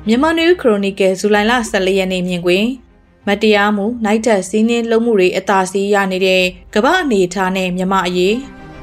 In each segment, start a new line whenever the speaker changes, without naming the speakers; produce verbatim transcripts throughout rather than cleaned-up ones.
မြန်မာနယူးခရိုနီကယ်ဇူလိုင်လဆယ်လေးရက်နေ့မြင်ကွင်းမတရားမှုနိုင်ထက်စီးနှင်းလုံးမှုတွေအသာစီးရနေတဲ့ကမ္ဘာအနေအထားနဲ့မြန်မာအရေး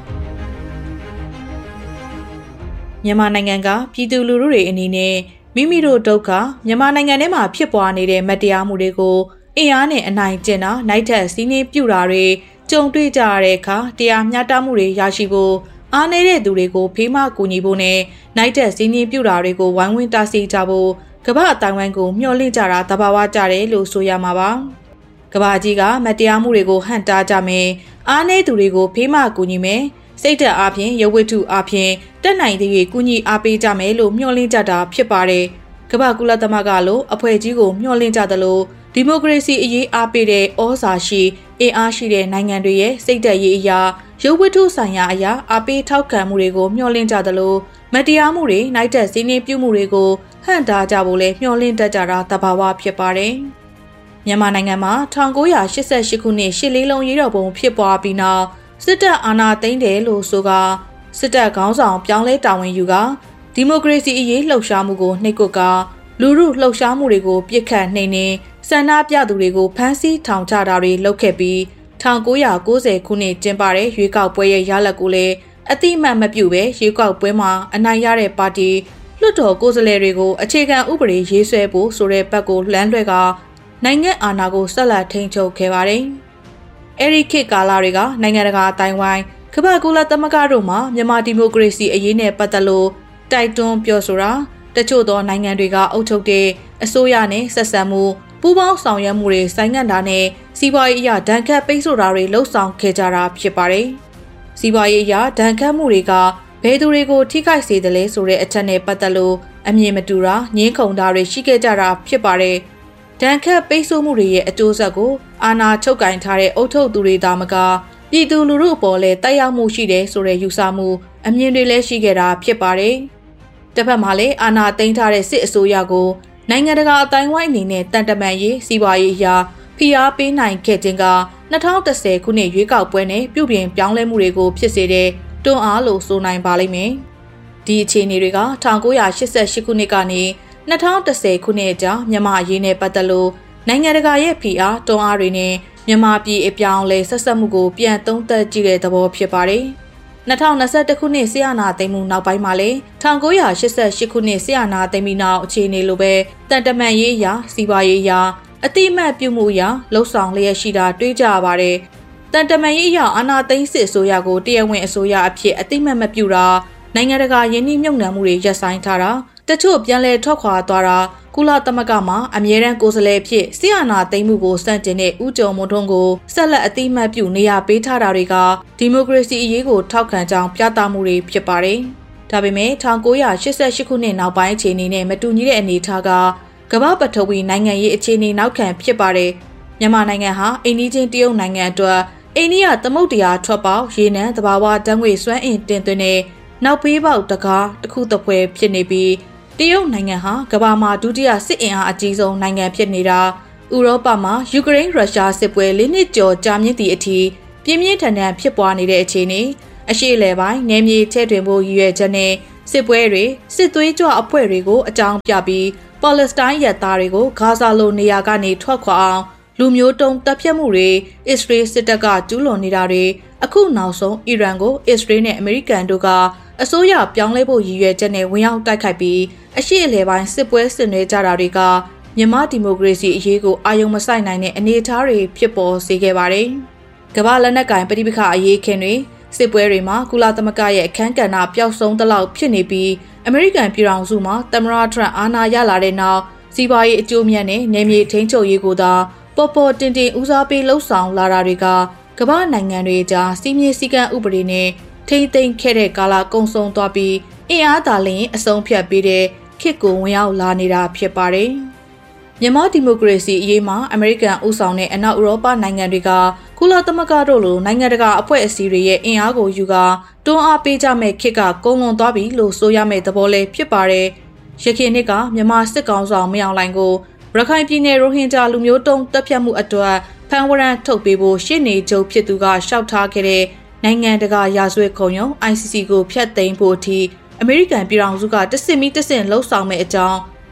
မြန်မာနိုင်ငံကပြည်သူလူထုတွေအနေနဲ့မိမိတို့ဒုက္ခမြန်မာနိုင်ငံထဲမှာဖြစ်ပွားနေတဲ့မတရားမှုတွေကိုအင်အားနဲ့အနိုင်ကျင့်တာနိုင်ထက်စီးနှင်းပြူတာတွေကြုံတွေ့ကြရတဲ့အခါတရားမျှတမှုတွေရရှိဖို့အားနည်းတဲ့သူတွေကိုဖေးမကူညီဖို့နဲ့နိုင်ထက်စီးနှင်းပြူတာတွေကိုဝိုင်းဝန်းတားဆီးကြဖို့ကမ္ဘာအတိုင်းဝိုင်းကိုမျှော်လင့်ကြတာသဘာဝကျတယ်လို့ဆိုရမှာပါကမ္ဘာကြီးကမတရားမှုတွေကိုဟန့်တားကြမယ်အားနည်းသူတွေကိုဖေးမကူညီမယ်စိတ်ဓာတ်အားဖြင့်ရုပ်ဝတ္ထုအားဖြင့်တက်နိုင်တဲ့ကူညီအားပေးကြမယ်လို့မျှော်လင့်ကြတာဖြစ်ပါတယ်ကမ္ဘာကုလသမဂ္ဂလိုအဖွဲ့ကြီးကိုမျှော်လင့်ကြသလိုဒီမိုကရေစီအရေးအားပေးတဲ့ဩဇာရှိအင်အားရှိတဲ့နိုင်ငံတွေရဲ့စိတ်ဓာတ်ရေးအရာရုပ်ဝတ္ထုဆိုင်ရာအရာအားပေးထောက်ခံမှုတွေကိုမျှော်လင့်ကြသလိုမတရားမှုတွေနိုင်တဲ့စီးနှင်းပြုမှုတွေကိုဟန့်တားကြဖို့လဲမျှော်လင့်တတ်ကြတာသဘာဝဖြစ်ပါတယ်မြန်မာနိုင်ငံမှာ၁၉၈၈ခုနှစ်ရှစ်လေးလုံးရေးတော်ပုံဖြစ်ပွားပြီးနောက်စစ်တပ်အာဏာသိမ်းတယ်လို့ဆိုကစစ်တပ်ခေါင်းဆောင်ပြောင်းလဲတာဝန်ယူကဒီမိုကရေစီအရေးလှုပ်ရှားမှုကိုနှိပ်ကွပ်ကလူထုလှုပ်ရှားမှုတွေကိုပြစ်ခတ်နှိမ်နင်းဆန္ဒပြသူတွေကိုဖမ်းဆီးထောင်ချတာတွေလုပ်ခဲ့ပြီး၁၉၉၀ခုနှစ်ကျင်းပတဲ့ရွေးကောက်ပွဲရဲ့ရလဒ်ကိုလည်းအတိအမှတ်မပြုဘဲရွေးကောက်ပွဲမှာအနိုင်ရတဲ့ပါတီလွှတ်တော်ကိုယ်စားလှယ်တွေကိုအခြေခံဥပဒေရေးဆွဲဖို့ဆိုတဲ့ဘက်ကိုလှမ်းလွှဲကနိုင်ငံအာဏာကိုဆက်လက်ထိန်းချုပ်ခဲ့ပါတယ်။အဲဒီခေတ်ကာလတွေကနိုင်ငံတကာအတိုင်းဝိုင်းကမ္ဘာကုလသမဂ္ဂတို့မှာမြန်မာဒီမိုကရေစီအရေးနဲ့ပတ်သက်လို့တိုက်တွန်းပြောဆိုတာတချို့သောနိုင်ငံတွေကအုပ်ချုပ်တဲ့အစိုးရနဲ့ဆက်ဆံမှုပူးပေါင်းဆောင်ရွက်မှုတွေဆိုင်းငံ့တာနဲ့စီးပွားရေးအရာဒဏ်ခတ်ပိတ်ဆို့တာတွေလှုံ့ဆော်ခဲ့ကြတာဖြစ်ပါတယ်။စီးပွားရေးအရာဒဏ်ခတ်မှုတွေကဘယ်သူတွေကိုထိခိုက်စေတယ်လဲဆိုတဲ့အချက်နဲ့ပတ်သက်လို့အမြင်မတူတာငြင်းခုန်တာတွေရှိခဲ့ကြတာဖြစ်ပါတယ်။ဒဏ်ခတ်ပိတ်ဆို့မှုတွေရဲ့အကျိုးဆက်ကိုအာဏာချုပ်ကင်ထားတဲ့အုပ်ချုပ်သူတွေသာမကပြည်သူလူထုအပေါ်လည်းတိုက်ရောက်မှုရှိတယ်ဆိုတဲ့ယူဆမှုအမြင်တွေလည်းရှိခဲ့တာဖြစ်ပါတယ်။တစ်ဖက်မှာလည်းအာဏာသိမ်းထားတဲ့စစ်အစိုးရကိုနိုင်ငံတကာအတိုင်းဝိုင်းအနေနဲ့တန်တမာရေးစီးပွားရေးအရာဖိအားပေးနိုင်ခဲ့ခြင်းက၂၀၁၀ခုနှစ်ရွေးကောက်ပွဲနဲ့ပြုပြင်ပြောင်းလဲမှုတွေကိုဖြစ်စေတဲ့တွန်းအားလို့ဆိုနိုင်ပါလိမ့်မယ်။ဒီအခြေအနေတွေက၁၉၈၈ခုနှစ်ကနေ၂၀၁၀ခုနှစ်အကြားမြန်မာအရေးနဲ့ပတ်သက်လို့နိုင်ငံတကာရဲ့ဖိအားတွန်းအားတွေနဲ့မြန်မာပြည်အပြောင်းလဲဆက်ဆက်မှုကိုပြန်သုံးသပ်ကြည့်တဲ့သဘောဖြစ်ပါတယ်။၂၀၂၁ခုနှစ်ဆီယနာသိမ်းမှုနောက်ပိုင်းမှာလည်း၁၉၈၈ခုနှစ်ဆီယနာသိမ်းပြီးနောက်အခြေအနေလိုပဲတန်တမာရေးအရာစီးပွားရေးအရာအတိအမှတ်ပြုမှုအရာလှုပ်ဆောင်လျက်ရှိတာတွေ့ကြရပါတယ်။တန်တမာရေးအရာအာဏာသိမ်းစစ်အစိုးရကိုတရားဝင်အစိုးရအဖြစ်အတိအမှတ်မပြုတာနိုင်ငံတကာယင်းနှိမ့်မြုပ်နှံမှုတွေရပ်ဆိုင်းထားတာတချို့ပြန်လည်ထွက်ခွာသွားတာကုလသမဂ္ဂမှာအမြဲတမ်းကိုယ်စားလှယ်ဖြစ်ဆီယနာသိမ်းမှုကိုစန့်ကျင်တဲ့ဦးကျော်မွန်ထွန်းကိုဆက်လက်အတိအမှတ်ပြုနေရပေးထားတာတွေကဒီမိုကရေစီအရေးကိုထောက်ခံကြောင်းပြသမှုတွေဖြစ်ပါတယ်။ဒါပေမဲ့၁၉၈၈ခုနှစ်နောက်ပိုင်းအခြေအနေနဲ့မတူညီတဲ့အနေအထားကကမ္ဘာပထဝီနိုင်ငံရေးအခြေအနေနောက်ခံဖြစ်ပါတယ်။မြန်မာနိုင်ငံဟာအိန္ဒိချင်းတရုတ်နိုင်ငံအတွက်အိန္ဒိယသမုဒ္ဒရာထွက်ပေါက်ရေနံသဘာဝဓာတ်ငွေစွမ်းအင်တင်သွင်းတဲ့နောက်ဘေးပေါက်တကားတစ်ခုတစ်ပွဲဖြစ်နေပြီးတရုတ်နိုင်ငံဟာကမ္ဘာမှာဒုတိယစစ်အင်အားအကြီးဆုံးနိုင်ငံဖြစ်နေတာဥရောပမှာယူကရိန်းရုရှားစစ်ပွဲလေးနှစ်ကျော်ကြာမြင့်သည့်အထိပြင်းပြင်းထန်ထန်ဖြစ်ပွားနေတဲ့အခြေအနေအရှေ့အလယ်ပိုင်းနယ်မြေချဲ့ထွင်ဖို့ရည်ရွယ်ချက်နဲ့စစ်ပွဲတွေစစ်သွေးကြွအဖွဲ့တွေကိုအကြောင်းပြပြီးပါလက်စတိုင်းရဲသားတွေကိုဂါဇာလိုနေရာကနေထွက်ခွာအောင်လူမျိုးတုံးတပ်ဖြတ်မှုတွေအစ္စရေးစစ်တပ်ကကျူးလွန်နေတာတွေအခုနောက်ဆုံးအီရန်ကိုအစ္စရေးနဲ့အမေရိကန်တို့ကအစိုးရပြောင်းလဲဖို့ရည်ရွယ်ချက်နဲ့ဝင်ရောက်တိုက်ခိုက်ပြီးအရှိအလဲပိုင်းစစ်ပွဲဆင်နွှဲကြတာတွေကမြန်မာဒီမိုကရေစီအရေးကိုအာရုံမစိုက်နိုင်တဲ့အနေအထားတွေဖြစ်ပေါ်စေခဲ့ပါတယ်။ကမ္ဘာလက်နက်ကိုင်ပဋိပက္ခအရေးခင်တွေစစ်ပွဲတွေမှာကုလသမဂ္ဂရဲ့အခမ်းကဏ္ဍပျောက်ဆုံးသလောက်ဖြစ်နေပြီးအမေရိကန်ပြည်ထောင်စုမှာသမ္မတထရန့်အာဏာရလာတဲ့နောက်စီးပွားရေးအကျိုးမြတ်နဲ့နယ်မြေထိန်းချုပ်ရေးကိုသာပေါ်ပေါ်တင်တင်ဦးစားပေးလှုပ်ဆောင်လာတာတွေကကမ္ဘာနိုင်ငံတွေကြားစီးမြေစည်းကမ်းဥပဒေနဲ့ထိမ့်သိမ်းခဲ့တဲ့ကာလကုန်ဆုံးသွားပြီးအင်အားသာလျင်အဆုံးဖြတ်ပေးတဲ့ခေတ်ကိုဝင်ရောက်လာနေတာဖြစ်ပါတယ်။မြန်မာဒီမိုကရေစီအရေးမှာအမေရိကန်ဦးဆောင်တဲ့အနောက်ဥရောပနိုင်ငံတွေကကုလသမဂ္ဂတို့လိုနိုင်ငံတကာအဖွဲ့အစည်းတွေရဲ့အင်အားကိုယူကာတွန်းအားပေးကြမဲ့ခေတ်ကကုန်လွန်သွားပြီလို့ဆိုရမယ့်သဘောလေးဖြစ်ပါတယ်။ရခိုင်နှစ်ကမြန်မာစစ်ကောင်ဆောင်မအောင်လိုင်ကိုရခိုင်ပြည်နယ်ရိုဟင်ဂျာလူမျိုးတုံးတပ်ဖြတ်မှုအတွက်ဖမ်းဝရမ်းထုတ်ပေးဖို့ရှေ့နေချုပ်ဖြစ်သူကရှောက်ထားခဲ့တဲ့နိုင်ငံတကာရာဇဝတ်ခုံရုံး I C C ကိုဖျက်သိမ်းဖို့အထိအမေရိကန်ပြည်ထောင်စုကတဆင့်မီတဆင့်လှုပ်ဆောင်မဲ့အကြောင်း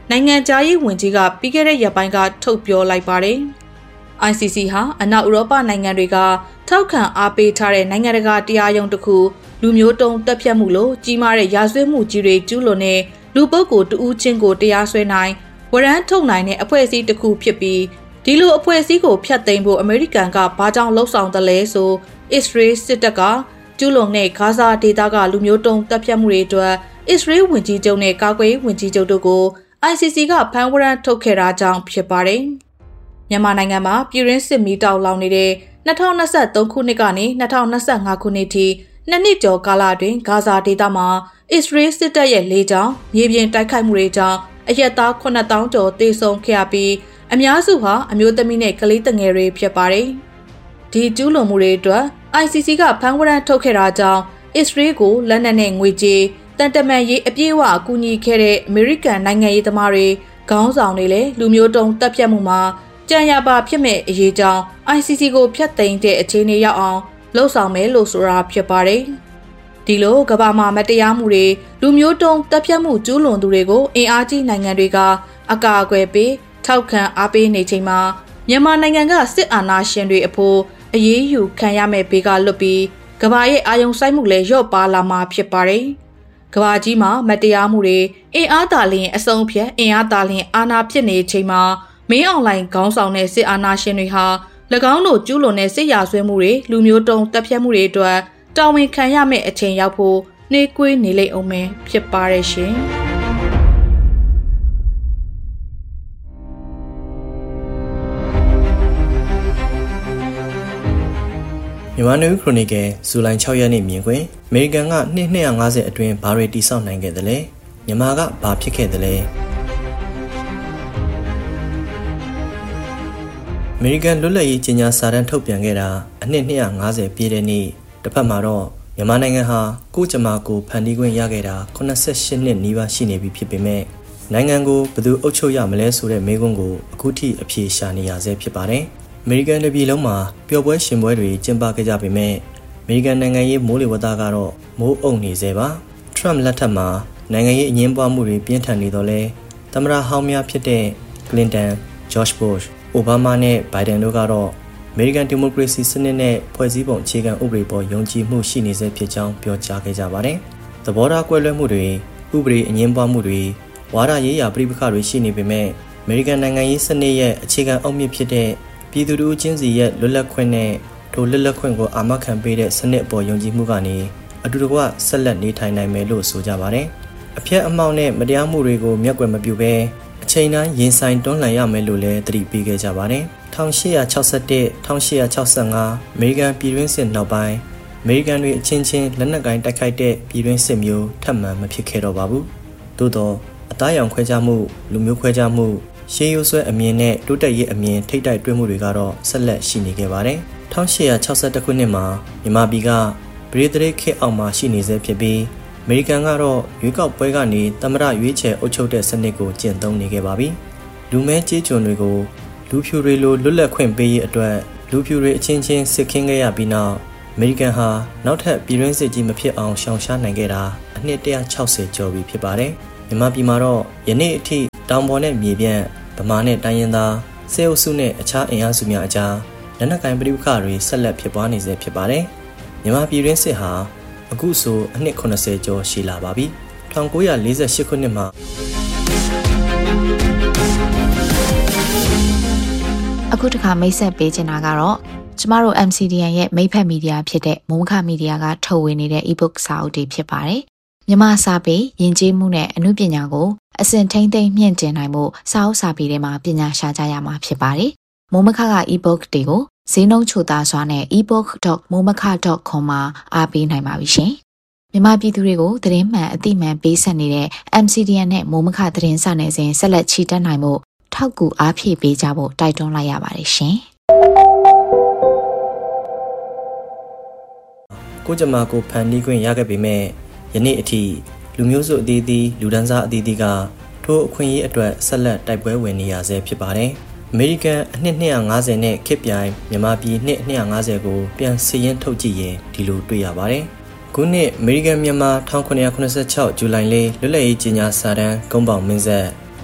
နိုင်ငံခြားရေးဝန်ကြီးကပြီးခဲ့တဲ့ရက်ပိုင်းကထုတ်ပြောလိုက်ပါတယ်။ I C C ဟာအနောက်ဥရောပနိုင်ငံတွေကထောက်ခံအားပေးထားတဲ့နိုင်ငံတကာတရားရုံးတစ်ခုလူမျိုးတုံးတပ်ဖြတ်မှုလို့ကြီးမားတဲ့ရာဇဝတ်မှုကြီးတွေကျူးလွန်တဲ့လူပုဂ္ဂိုလ်တဦးချင်းကိုတရားစွဲနိုင်ဝရမ်းထုတ်နိုင်တဲ့အဖွဲ့အစည်းတစ်ခုဖြစ်ပြီးဒီလိုအဖွဲ့အစည်းကိုဖျက်သိမ်းဖို့အမေရိကန်ကဘာကြောင့်လှုံ့ဆော်တယ်လဲဆိုအစ္စရေးစစ်တပ်ကကျူးလွန်တဲ့ဂါဇာဒေသကလူမျိုးတုံးတပ်ဖြတ်မှုတွေအတွက်အစ္စရေးဝန်ကြီးချုပ်နဲ့ကာကွယ်ရေးဝန်ကြီးချုပ်တို့ကို I C C ကဖမ်းဝရမ်းထုတ်ခဲ့တာကြောင့်ဖြစ်ပါတယ်။မြန်မာနိုင်ငံမှာပြည်တွင်းစစ်မီးတောက်လောင်နေတဲ့၂၀၂၃ခုနှစ်ကနေ၂၀၂၅ခုနှစ်ထိနှစ်နှစ်ကျော်ကာလအတွင်းဂါဇာဒေသမှာအစ္စရေးစစ်တပ်ရဲ့လေကြောင်းမြေပြင်တိုက်ခိုက်မှုတွေကြောင့်အရက်သားခုနှစ်သောင်းကျော်သေဆုံးခဲ့ရပြီးအများစုဟာအမျိုးသမီးနဲ့ကလေးငယ်တွေဖြစ်ပါတယ်။ဒီကျူးလွန်မှုတွေအတွက် I C C ကဖမ်းဝရမ်းထုတ်ခဲ့တာကြောင့်အစ္စရေးကိုလက်နက်နဲ့ငွေကြေးတန်တမန်ရေးအပြည့်အဝအကူအညီခဲ့တဲ့အမေရိကန်နိုင်ငံရေးသမားတွေခေါင်းဆောင်တွေလည်းလူမျိုးတုံးတပ်ဖြတ်မှုမှာကြံရပါဖြစ်မဲ့အရေးကြောင့် I C C ကိုဖျက်သိမ်းတဲ့အခြေအနေရောက်အောင်လှုံ့ဆော်မယ်လို့ဆိုတာဖြစ်ပါတယ်။ဒီလိုကမ္ဘာမှာမတရားမှုတွေလူမျိုးတုံးတပ်ဖြတ်မှုကျူးလွန်သူတွေကိုအင်အားကြီးနိုင်ငံတွေကအကာအကွယ်ပေးထောက်ခံအားပေးနေချိန်မှာမြန်မာနိုင်ငံကစစ်အာဏာရှင်တွေအဖို့အရေးယူခံရမဲ့ဘေးကလွတ်ပြီးကမ္ဘာရဲ့အာရုံစိုက်မှုလည်းလျော့ပါလာမှာဖြစ်ပါတယ်။ကမ္ဘာကြီးမှာမတရားမှုတွေအင်အားသာလျင်အဆုံးဖြတ်အင်အားသာလျင်အာဏာဖြစ်နေချိန်မှာမင်းအွန်လိုင်းခေါင်းဆောင်တဲ့စစ်အာဏာရှင်တွေဟာ၎င်းတို့ကျူးလွန်တဲ့စစ်ရာဇဝတ်မှုတွေလူမျိုးတုံးတပ်ဖြတ်မှုတွေအတွက်တာဝန်ခံရမယ့်အချိန်ရောက်ဖို့နှေးကွေးနေလိမ့်အောင်မယ်ဖြစ်ပါတယ်ရှင်။
မြန်မာနယူးခရိုနီကယ်ဇူလိုင်၆ရက်နေ့မြင်ကွင်းအမေရိကန်ကနှစ်၂၅၀အတွင်းဘာတွေတည်ဆောက်နိုင်ခဲ့သလဲမြန်မာကဘာဖြစ်ခဲ့သလဲအမေရိကန်လွတ်လပ်ရေးကြေညာစာတမ်းထုတ်ပြန်ခဲ့တာအနှစ်၂၅၀ပြည့်တဲ့နေ့တစ်ဖက်မှာတော့မြန်မာနိုင်ငံဟာကိုကြမာကိုဖန်တီးခွင့်ရခဲ့တာ၈၈နှစ်နီးပါးရှိနေပြီဖြစ်ပေမဲ့နိုင်ငံကိုဘယ်သူအုပ်ချုပ်ရမလဲဆိုတဲ့မေးခွန်းကိုအခုထိအဖြေရှာနေရဆဲဖြစ်ပါတယ်အမေရိကန်ပြည်လုံးမှာပျော်ပွဲရှင်ပွဲတွေကျင်းပခဲ့ကြပေမဲ့အမေရိကန်နိုင်ငံရေးမိုးလေဝသကတော့မိုးအုံနေသေးပါထရမ့်လက်ထက်မှာနိုင်ငံရေးအငြင်းပွားမှုတွေပြင်းထန်နေတော့လဲသမ္မတဟောင်းများဖြစ်တဲ့ကလင်တန်ဂျော့ချ်ဘုရှ်အိုဘားမားနဲ့ဘိုင်ဒန်တို့ကတော့အမေရိကန်ဒီမိုကရေစီစနစ်နဲ့ဖွဲ့စည်းပုံအခြေခံဥပဒေပေါ်ယုံကြည်မှုရှိနေစေဖြစ်ကြောင်းပြောကြားခဲ့ကြပါတယ်သဘောထားကွဲလွဲမှုတွေဥပဒေအငြင်းပွားမှုတွေဝါဒရေးရာပြိပခါတွေရှိနေပေမဲ့အမေရိကန်နိုင်ငံရေးစနစ်ရဲ့အခြေခံအုတ်မြစ်ဖြစ်တဲ့ပြည်သူတို့ချင်းစီရဲ့လွတ်လပ်ခွင့်နဲ့ထိုလွတ်လပ်ခွင့်ကိုအာမခံပေးတဲ့စနစ်အပေါ်ယုံကြည်မှုကနေအတူတကွဆက်လက်နေထိုင်နိုင်မယ်လို့ဆိုကြပါတယ်။အဖျက်အမှောင့်နဲ့မတရားမှုတွေကိုမျက်ကွယ်မပြုဘဲအချိန်တိုင်းရင်ဆိုင်တွန်းလှန်ရမယ်လို့လည်းသတိပေးခဲ့ကြပါတယ်။၁၈၆၁-၁၈၆၅အမေရိကန်ပြည်တွင်းစစ်နောက်ပိုင်းအမေရိကန်တွေအချင်းချင်းလက်နက်ကိုင်တိုက်ခိုက်တဲ့ပြည်တွင်းစစ်မျိုးထပ်မံမဖြစ်ခဲ့တော့ပါဘူး။သို့သောအသားရောင်ခွဲခြားမှုလူမျိုးခွဲခြားမှုရှေးရိုးဆွဲအမြင်နဲ့တိုးတက်ရေးအမြင်ထိတ်တိုက်တွေ့မှုတွေကတော့ဆက်လက်ရှိနေခဲ့ပါတယ်။၁၈၆၁ခုနှစ်မှာမြန်မာပြည်ကဗြိတိန်ခေတ်အောက်မှာရှိနေဆဲဖြစ်ပြီးအမေရိကန်ကတော့ရွေးကောက်ပွဲကနေသမ္မတရွေးချယ်အုပ်ချုပ်တဲ့စနစ်ကိုကျင့်သုံးနေခဲ့ပါပြီ။လူမဲကြေးကျွန်တွေကိုလူဖြူတွေလိုလွတ်လပ်ခွင့်ပေးရေးအတွက်လူဖြူတွေအချင်းချင်းစစ်ခင်းခဲ့ရပြီးနောက်အမေရိကန်ဟာနောက်ထပ်ပြည်တွင်းစစ်ကြီးမဖြစ်အောင်ရှောင်ရှားနိုင်ခဲ့တာအနှစ်၁၆၀ကျော်ပြီဖြစ်ပါတယ်။မြန်မာပြည်မှာတော့ယနေ့အထိတောင်ပေါ်နဲ့မြေပြန့်ဗမာနဲ့တိုင်းရင်းသားစေအုပ်စုနဲ့အခြားအင်အားစုများအကြားလက်နက်ကိုင်ပဋိပက္ခတွေဆက်လက်ဖြစ်ပွားနေဆဲဖြစ်ပါတယ်။မြန်မာပြည်တွင်းစစ်ဟာအခုဆိုအနှစ်၇၀ကျော်ရှိလာပါပြီ။၁၉၄၈ခုနှစ်မှာ
အခုတစ်ခါမိတ်ဆက်ပေးချင်တာကတော့ကျမတို့ M C D N ရဲ့မိတ်ဖက်မီဒီယာဖြစ်တဲ့မိုးမခမီဒီယာကထုတ်ဝေနေတဲ့ e-book စာအုပ်တွေဖြစ်ပါတယ်။မြန်မာစာပေယဉ်ကျေးမှုနဲ့အမှုပညာကိုအစဉ်ထိမ့်သိမ့်မြင့်တင်နိုင်မှုစာအုပ်စာပေတွေမှာပညာရှာကြရမှာဖြစ်ပါတယ်။မိုးမခက e-book တွေကိုဈေးနှုန်းချိုသားစွာနဲ့ e book dot momaka dot com မှာအားပေးနိုင်ပါပြီရှင်။မြန်မာပြည်သူတွေကိုသတင်းမှန်အသိမှန်ပေးဆက်နေတဲ့ M C D N နဲ့မိုးမခသတင်းစာနယ်စဉ်ဆက်လက်ချီတက်နိုင်မှုထောက်ကူအားဖြည့်ပေးကြဖို့တိုက်တွန်းလိုက်ရပါတယ်ရှင်။
ကိုကြမာကိုဖန်တီးခွင့်ရခဲ့ပေမဲ့ယနေ့အထိလူမျိုးစုအသီးသီးလူဒန်းစားအသီးသီးကထိုအခွင့်အရေးအတွက်ဆက်လက်တိုက်ပွဲဝင်နေရဆဲဖြစ်ပါတယ်။အမေရိကန်အနှစ်၂၅၀နဲ့ခေတ်ပြိုင်မြန်မာပြည်နှစ်၂၅၀ကိုပြန်စည်ရင်းထုတ်ကြည့်ရင်ဒီလိုတွေ့ရပါတယ်။ခုနှစ်အမေရိကန်မြန်မာ၁၉၇၆ဇူလိုင်လေးလွတ်လပ်ရေးကြေညာစာတမ်းကုန်းပေါင်မင်းဆက်ဇ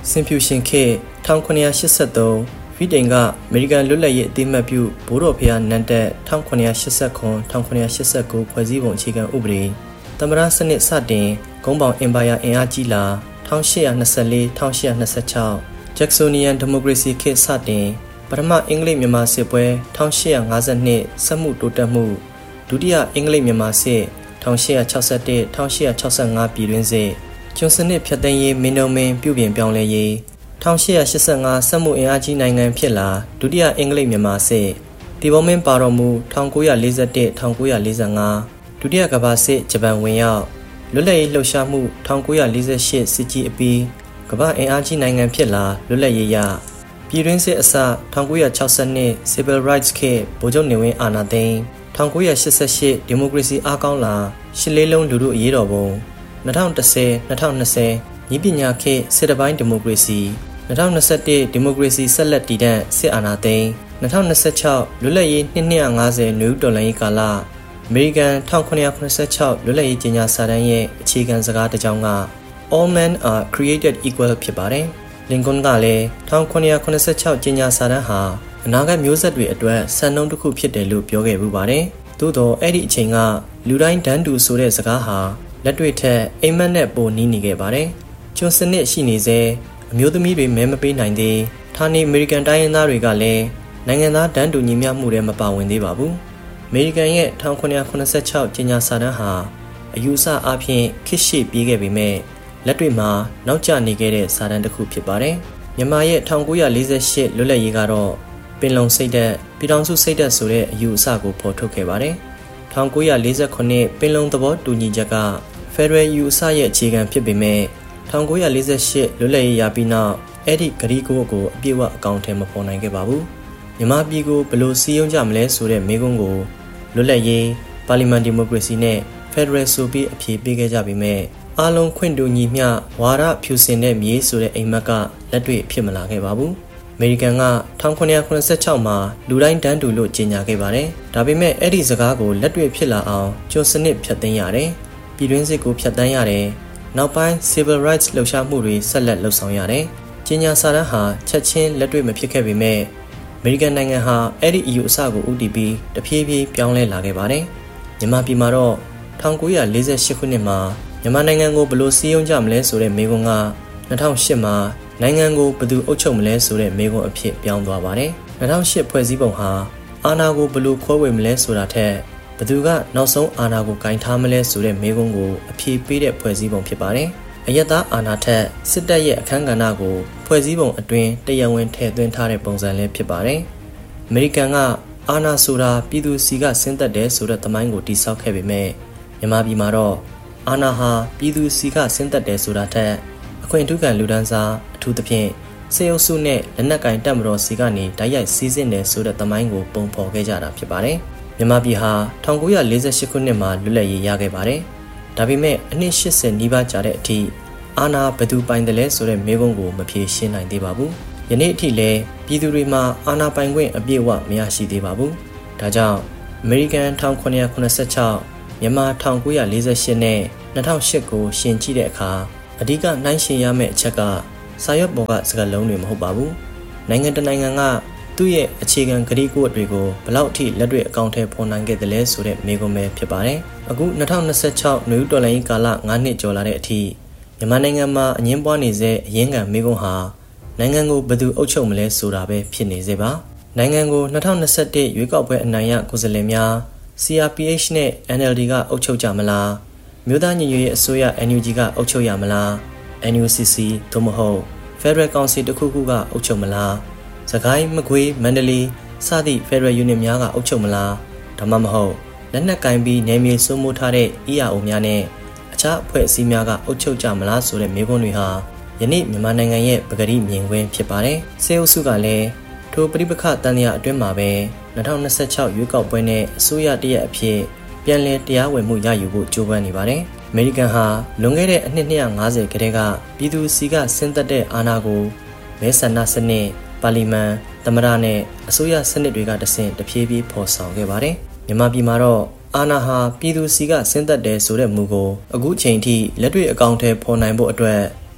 စင်ဖြူရှင်ခေတ်၁၉၈၃ဗြိတိန်ကအမေရိကန်လွတ်လပ်ရေးအသိအမှတ်ပြုဘိုးတော်ဖျားနန်းတက်၁၉၈၇-၁၉၈၉ဖွဲ့စည်းပုံအခြေခံဥပဒေသမ္မတစနစ်စတင်ဂုံးပေါင်အင်ပါယာအင်အားကြီးလာ၁၈၂၄-၁၈၂၆ဂျက်ဆိုနီယန်ဒီမိုကရေစီခေတ်စတင်ပထမအင်္ဂလိပ်မြန်မာစစ်ပွဲ၁၈၅၂စက်မှုတိုးတက်မှုဒုတိယအင်္ဂလိပ်မြန်မာစစ်၁၈၆၁-၁၈၆၅ပြည်တွင်းစစ်ကျွန်းစနစ်ဖြတ်သိမ်းရေးမင်းတို့မင်းပြုပြင်ပြောင်းလဲရေး၁၈၈၅စက်မှုအင်အားကြီးနိုင်ငံဖြစ်လာဒုတိယအင်္ဂလိပ်မြန်မာစစ်တီဘောမင်းပါတော်မူ၁၉၄၁-၁၉၄၅ဒုတိယကမ္ဘာစစ်ဂျပန်ဝင်ရောက်လွတ်လပ်ရေးလှုပ်ရှားမှု၁၉၄၈စစ်ကြီးအပြီးကမ္ဘာအင်အားကြီးနိုင်ငံဖြစ်လာလွတ်လပ်ရေးရပြည်တွင်းစစ်အစ၁၉၆၂ Civil Rights ခေတ်ဗိုလ်ချုပ်နေဝင်းအာဏာသိမ်း၁၉၈၈ဒီမိုကရေစီအားကောင်းလာရှစ်လေးလုံးလူထုအရေးတော်ပုံ၂၀၁၀-၂၀၂၀နည်းပညာခေတ်စစ်တပိုင်းဒီမိုကရေစီ၂၀၂၁ဒီမိုကရေစီဆက်လက်တည်တံ့စစ်အာဏာသိမ်း၂၀၂၆လွတ်လပ်ရေးနှစ်နှစ်၅၀နွေဦးတော်လှန်ရေးကာလအမေရိကန်၁၉၇၆လွတ်လပ်ရေးကြေညာစာတမ်းရဲ့အခြေခံစကားတစ်ကြောင်းက All men are created equal ဖြစ်ပါတယ်။လင်ကွန်းကလည်း၁၉၇၆ကြေညာစာတမ်းဟာအနာဂတ်မျိုးဆက်တွေအတွက်စံနှုန်းတစ်ခုဖြစ်တယ်လို့ပြောခဲ့ပူပါတယ်။သို့တော့အဲ့ဒီအချိန်ကလူတိုင်းတန်းတူဆိုတဲ့စကားဟာလက်တွေ့ထက်အိမ်မက်နဲ့ပိုနီးနေခဲ့ပါတယ်။ကျွန်းစနစ်ရှိနေစေအမျိုးသမီးတွေမဲမပေးနိုင်သေးဌာနေအမေရိကန်တိုင်းရင်းသားတွေကလည်းနိုင်ငံသားတန်းတူညီမျှမှုတွေမပါဝင်သေးပါဘူး။အမေရိကန်ရဲ့၁၉၇၆ကြေညာစာတမ်းဟာအယူအဆအဖြစ်ခစ်ရှိပြေးခဲ့ပေမဲ့လက်တွေ့မှာနောက်ကျနေခဲ့တဲ့စာတမ်းတစ်ခုဖြစ်ပါတယ်။မြန်မာရဲ့၁၉၄၈လွတ်လပ်ရေးကတော့ပင်လုံစိတ်ဓာတ်ပြည်ထောင်စုစိတ်ဓာတ်ဆိုတဲ့အယူအဆကိုဖော်ထုတ်ခဲ့ပါတယ်။၁၉၄၇ပင်လုံသဘောတူညီချက်ကဖက်ဒရယ်ယူအဆရဲ့အခြေခံဖြစ်ပေမဲ့၁၉၄၈လွတ်လပ်ရေးရပြီးနောက်အဲ့ဒီဂရီကိုကိုအပြည့်အဝအကောင့်ထဲမပေါ်နိုင်ခဲ့ပါဘူး။မြန်မာပြည်ကိုဘယ်လိုစီးရုံးကြမလဲဆိုတဲ့မေးခွန်းကိုလွတ်လပ်ရေးပါလီမန်ဒီမိုကရေစီနဲ့ဖက်ဒရယ်ဆိုပြီးအဖြေပေးခဲ့ကြပေမဲ့အားလုံးခွင့်တူညီမျှဝါဒဖြူစင်တဲ့မြေဆိုတဲ့အိမ်မက်ကလက်တွေ့ဖြစ်မလာခဲ့ပါဘူး။အမေရိကန်က၁၉၇၆မှာလူတိုင်းတန်းတူလို့ကြေညာခဲ့ပါတယ်။ဒါပေမဲ့အဲ့ဒီစကားကိုလက်တွေ့ဖြစ်လာအောင်ကျွန်းစနစ်ဖြတ်သိမ်းရတယ်။ပြည်တွင်းစစ်ကိုဖြတ်တန်းရတယ်။နောက်ပိုင်း Civil Rights လှုပ်ရှားမှုတွေဆက်လက်လှုပ်ဆောင်ရတယ်။ကြေညာစာတမ်းဟာချက်ချင်းလက်တွေ့မဖြစ်ခဲ့ပေမဲ့အမေရိကန်နိုင်ငံဟာအဲ့ဒီ E U အစကိုဦးတည်ပြီးတဖြည်းဖြည်းပြောင်းလဲလာခဲ့ပါတယ်။မြန်မာပြည်မှာတော့၁၉၄၈ခုနှစ်မှာမြန်မာနိုင်ငံကိုဘယ်လိုစည်းရုံးကြမလဲဆိုတဲ့မေးခွန်းက၂၀၀၈မှာနိုင်ငံကိုဘယ်သူအုပ်ချုပ်မလဲဆိုတဲ့မေးခွန်းအဖြစ်ပြောင်းသွားပါတယ်။၂၀၀၈ဖွဲ့စည်းပုံဟာအာဏာကိုဘယ်လိုခွဲဝေမလဲဆိုတာထက်ဘယ်သူကနောက်ဆုံးအာဏာကိုကင်ထားမလဲဆိုတဲ့မေးခွန်းကိုအဖြေပေးတဲ့ဖွဲ့စည်းပုံဖြစ်ပါတယ်။အယက်သားအာဏာထက်စစ်တပ်ရဲ့အခမ်းကဏ္ဍကိုဖွဲ့စည်းပုံအတွင်းတရားဝင်ထည့်သွင်းထားတဲ့ပုံစံလေးဖြစ်ပါတယ်။အမေရိကန်ကအာဏာဆိုတာပြည်သူစီကဆင်းသက်တယ်ဆိုတဲ့သမိုင်းကိုတည်ဆောက်ခဲ့ပေမဲ့မြန်မာပြည်မှာတော့အာဏာဟာပြည်သူစီကဆင်းသက်တယ်ဆိုတာထက်အခွင့်အထူးခံလူဒန်းစားအထူးသဖြင့်စေအုပ်စုနဲ့လက်နက်ကင်တပ်မတော်စီကနေတိုက်ရိုက်စီးဆင်းတယ်ဆိုတဲ့သမိုင်းကိုပုံဖော်ခဲ့ကြတာဖြစ်ပါတယ်။မြန်မာပြည်ဟာ၁၉၄၈ခုနှစ်မှာလွတ်လပ်ရေးရခဲ့ပါတယ်။ဒါပေမဲ့အနှစ်၈၀နီးပါးကြာတဲ့အထိအာဏာဘယ်သူပိုင်တယ်လဲဆိုတဲ့မေးခွန်းကိုမဖြေရှင်းနိုင်သေးပါဘူး။ယနေ့အထိလည်းပြည်သူတွေမှာအာဏာပိုင်ခွင့်အပြည့်အဝမရရှိသေးပါဘူး။ဒါကြောင့်အမေရိကန်၁၉၇၆မြန်မာ၁၉၄၈နဲ့၂၀၀၈ကိုရှင်ကြည့်တဲ့အခါအဓိကနှိုင်းယှဉ်ရမယ့်အချက်ကစာရွက်ပေါ်ကစကားလုံးတွေမဟုတ်ပါဘူး။နိုင်ငံတနိုင်ငံကသူ့ရဲ့အခြေခံကတိကဝတ်တွေကိုဘယ်လောက်အထိလက်တွေ့အကောင့်ထဲပေါ်နိုင်ခဲ့သလဲဆိုတဲ့မေးခွန်းပဲဖြစ်ပါတယ်။အခု၂၀၂၆နွေဦးတော်လှန်ရေးကာလ၅နှစ်ကျော်လာတဲ့အထိမြန်မာနိုင်ငံမှာအငင်းပွားနေတဲ့အရင်းခံမေးခွန်းဟာနိုင်ငံကိုဘယ်သူအုပ်ချုပ်မလဲဆိုတာပဲဖြစ်နေစေပါ။နိုင်ငံကို၂၀၂၁ရွေးကောက်ပွဲအနိုင်ရကိုယ်စားလှယ်များ C R P H နဲ့ N L D ကအုပ်ချုပ်ကြမလားမြို့သားညီညွတ်ရေးအစိုးရ N U G ကအုပ်ချုပ်ရမလား N U C C သို့မဟုတ် Federal Council တစ်ခုခုကအုပ်ချုပ်မလားစကိုင်းမကွေးမန္တလေးစသည့် Federal Unit များကအုပ်ချုပ်မလားဒါမှမဟုတ်လက်နက်ကင်ပြီးနယ်မြေစိုးမိုးထားတဲ့ E R O များနဲ့အခြားအဖွဲ့အစည်းများကအုပ်ချုပ်ကြမလားဆိုတဲ့မေးခွန်းတွေဟာယနေ့မြန်မာနိုင်ငံရဲ့ပကတိမြင်ကွင်းဖြစ်ပါတယ်။စေအုပ်စုကလည်းထိုပဋိပက္ခတန်ရာအတွင်းမှာပဲ၂၀၂၆ရွေးကောက်ပွဲနဲ့အစိုးရတရက်အဖြစ်ပြန်လည်တရားဝင်မှုရယူဖို့ကြိုးပမ်းနေပါတယ်။အမေရိကန်ဟာလွန်ခဲ့တဲ့အနှစ်၂၅၀ခရဲကပြည်သူစီကဆင်းသက်တဲ့အာဏာကိုမဲဆန္ဒစနစ်ပါလီမန်သမ္မတနဲ့အစိုးရစနစ်တွေကတဆင့်တဖြည်းဖြည်းဖော်ဆောင်ခဲ့ပါတယ်။မြန်မာပြည်မှာတော့အာဏာဟာပြည်သူစီကဆင်းသက်တယ်ဆိုတဲ့မူကိုအခုချိန်ထိလက်တွေ့အကောင့်ထဲပေါ်နိုင်ဖို့အတွက်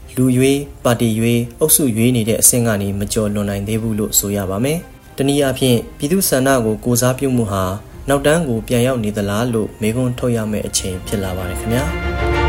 လူရွေးပါတီရွေးအုပ်စုရွေးနေတဲ့အဆင့်ကနေမကျော်လွန်နိုင်သေးဘူးလို့ဆိုရပါမယ်။တနည်းအားဖြင့်ပြည်သူ့ဆန္ဒကိုကိုစားပြုမှုဟာနောက်တန်းကိုပြန်ရောက်နေသလားလို့မေးခွန်းထုတ်ရမယ့်အချိန်ဖြစ်လာပါတယ်ခင်ဗျာ။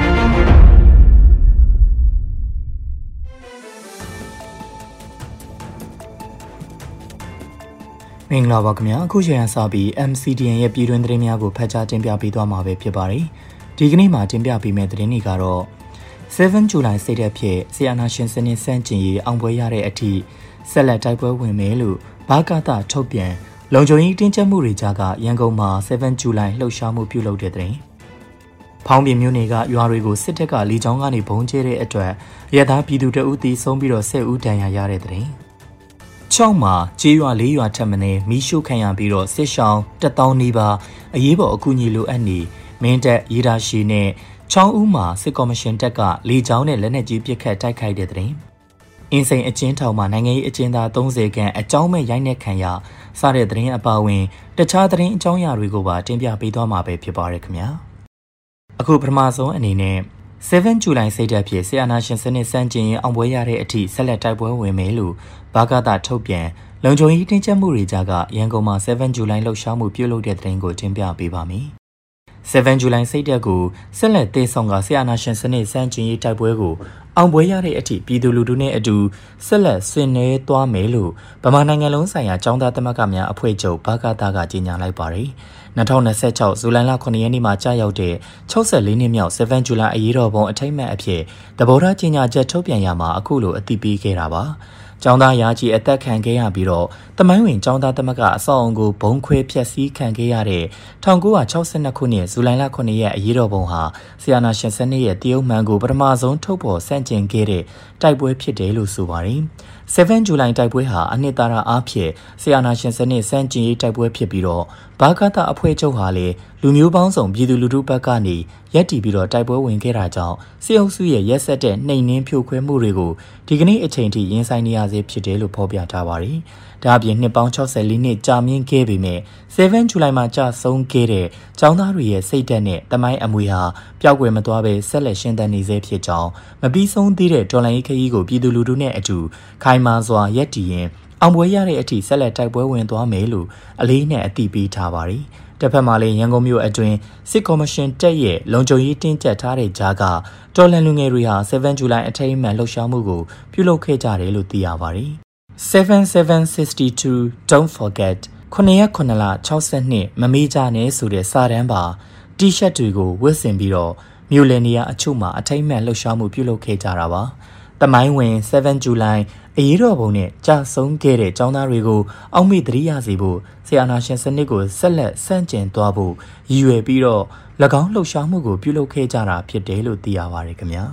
မင်္ဂလာပါခင်ဗျာအခုချိန်ကစပြီး M C D N ရဲ့ပြည်တွင်းသတင်းများကိုဖတ်ကြားတင်ပြပေးသွားမှာပဲဖြစ်ပါတယ်ဒီကနေ့မှာတင်ပြပေးမယ့်သတင်းတွေကတော့seven July စိတ်သက်ဖြစ်ဆီယနာရှင်စနစ်စန့်ကျင်ရေးအောင်ပွဲရတဲ့အထိဆက်လက်တိုက်ပွဲဝင်မယ်လို့ဘာကတာထုတ်ပြန်လုံခြုံရေးတင်းကျပ်မှုတွေကြားကရန်ကုန်မှာseven July လှုပ်ရှားမှုပြုလုပ်တဲ့တဲ့ဖောင်းပြမြို့နယ်ကရွာတွေကိုစစ်တပ်ကလေကြောင်းကနေဘုံကျဲတဲ့အတွက်ရဲသားပြည်သူတအုပ်တီဆုံးပြီးတော့ဆယ်ဦးဒဏ်ရာရတဲ့တဲ့ချောင်းမှာကျေးရွာလေးရွာထပ်မံမီးရှို့ခံရပြီးတော့စစ်ရှောင်းတစ်သောင်းနီးပါးအရေးပေါ်အကူအညီလိုအပ်နေမင်းတပ်ရေးဒါရှိနဲ့ချောင်းဦးမှာစစ်ကော်မရှင်တပ်ကလေကြောင်းနဲ့လက်နက်ကြီးပစ်ခတ်တိုက်ခိုက်တဲ့တဲ့အင်းစိန်အကျဉ်းထောင်မှာနိုင်ငံရေးအကျဉ်းသားသုံးဆယ်ခန့်အကြောင်းမဲ့ရိုက်နှက်ခံရစတဲ့သတင်းအပါအဝင်တခြားသတင်းအကြောင်းအရာတွေကိုပါတင်ပြပေးသွားမှာပဲဖြစ်ပါရခင်ဗျာအခုပထမဆုံးအနေနဲ့seven July စိတ်သက်ဖြစ်ဆီယနာရှင်စနစ်စန့်ကျင်ရေးအောင်ပွဲရတဲ့အထိဆက်လက်တိုက်ပွဲဝင်မယ်လို့ဘာကတာထုတ်ပြန်လုံခြုံရေးတင်းကျပ်မှုတွေကြားကရန်ကုန်မှာseven July လှုပ်ရှားမှုပြုလုပ်တဲ့တဲ့တင်ကိုတင်ပြပေးပါမယ်seven July စိတ်သက်ကိုဆက်လက်တည်ဆောင်ကဆီယနာရှင်စနစ်စန့်ကျင်ရေးတိုက်ပွဲကိုအောင်ပွဲရတဲ့အထိပြည်သူလူထုနဲ့အတူဆက်လက်ဆင်နွှဲသွားမယ်လို့ဗမာနိုင်ငံလုံးဆိုင်ရာចောင်းသားသမဂ္ဂများအဖွဲ့ချုပ်ဘာကတာကကြေညာလိုက်ပါတယ်twenty twenty-sixဇူလိုင်လnineရက်နေ့မှာကြာရောက်တဲ့sixty-fourနှစ်မြောက်seven July အရေးတော်ပုံအထိမ်းအမှတ်အဖြစ်သဘောထားကြေညာချက်ထုတ်ပြန်ရမှာအခုလိုအသိပေးခဲ့တာပါ။ကျောင်းသားရာကြီးအသက်ခံခဲ့ရပြီးတော့တမိုင်းဝင်ကျောင်းသားသမဂ္ဂအဆောက်အုံကိုဘုံခွဲဖျက်ဆီးခံခဲ့ရတဲ့nineteen sixty-twoခုနှစ်ဇူလိုင်လnineရက်အရေးတော်ပုံဟာဆီယနာရှင်စနစ်ရဲ့တရုတ်မှန်ကိုပထမဆုံးထုတ်ဖော်ဆန့်ကျင်ခဲ့တဲ့တိုက်ပွဲဖြစ်တယ်လို့ဆိုပါတယ်။ seven July တိုက်ပွဲဟာအနှစ်သာရအားဖြင့်ဆီယနာရှင်စနစ်စန့်ကျင်ရေးတိုက်ပွဲဖြစ်ပြီးတော့ဘာကတာအဖွဲ့ချုပ်ဟာလေလူမျိုးပေါင်းစုံပြည်သူလူထုဘက်ကနေရက်တီပြီးတော့တိုက်ပွဲဝင်ခဲ့တာကြောင့်စစ်အုပ်စုရဲ့ရက်စက်တဲ့နှိမ်နင်းဖြိုခွဲမှုတွေကိုဒီကနေ့အချိန်ထိရင်ဆိုင်နေရစေဖြစ်တယ်လို့ဖော်ပြထားပါတယ်။ဒါအပြင်နှစ်ပေါင်းsixty-fourနှစ်ကြာမြင့်ခဲ့ပေမဲ့seven July မှာကြာဆုံးခဲ့တဲ့ចောင်းသားတွေရဲ့စိတ်ဓာတ်နဲ့တမိုင်းအမွေဟာပျောက်ကွယ်မသွားဘဲဆက်လက်ရှင်သန်နေစေဖြစ်ကြောင်းမပြီးဆုံးသေးတဲ့တော်လှန်ရေးခရီးကိုပြည်သူလူထုနဲ့အတူခိုင်မာစွာရက်တီရင်အောင်ပွဲရတဲ့အထိဆက်လက်တိုက်ပွဲဝင်သွားမယ်လို့အလေးနဲ့အသိပေးထားပါတယ်။တစ်ဖက်မှာလည်းရန်ကုန်မြို့အတွင်းစစ်ကော်မရှင်တပ်ရဲ့လုံခြုံရေးတင်းကျပ်ထားတဲ့ကြားကတော်လှန်လူငယ်တွေဟာseven July အထိမ်းအမှတ်လှုပ်ရှားမှုကိုပြုလုပ်ခဲ့ကြတယ်လို့သိရပါတယ်။ seven seven sixty-two Don't forget nineရက်nineလsixty-twoမမေ့ကြနဲ့ဆိုတဲ့စာတမ်းပါတီရှပ်တွေကိုဝတ်ဆင်ပြီးတော့မြို့လယ်နေရာအချို့မှာအထိမ်းအမှတ်လှုပ်ရှားမှုပြုလုပ်ခဲ့ကြတာပါ။တမိုင်းဝင်seven Julyအရေးတော်ပုံနဲ့ကြာဆုံးခဲ့တဲ့ចောင်းသားတွေကိုအောက်မေ့သတိရစေဖို့ဆီယနာရှင်စနစ်ကိုဆက်လက်ဆန့်ကျင်သွားဖို့ရည်ရွယ်ပြီးတော့၎င်းလှုပ်ရှားမှုကိုပြုလုပ်ခဲ့ကြတာဖြစ်တယ်လို့သိရပါတယ်ခင်ဗျာ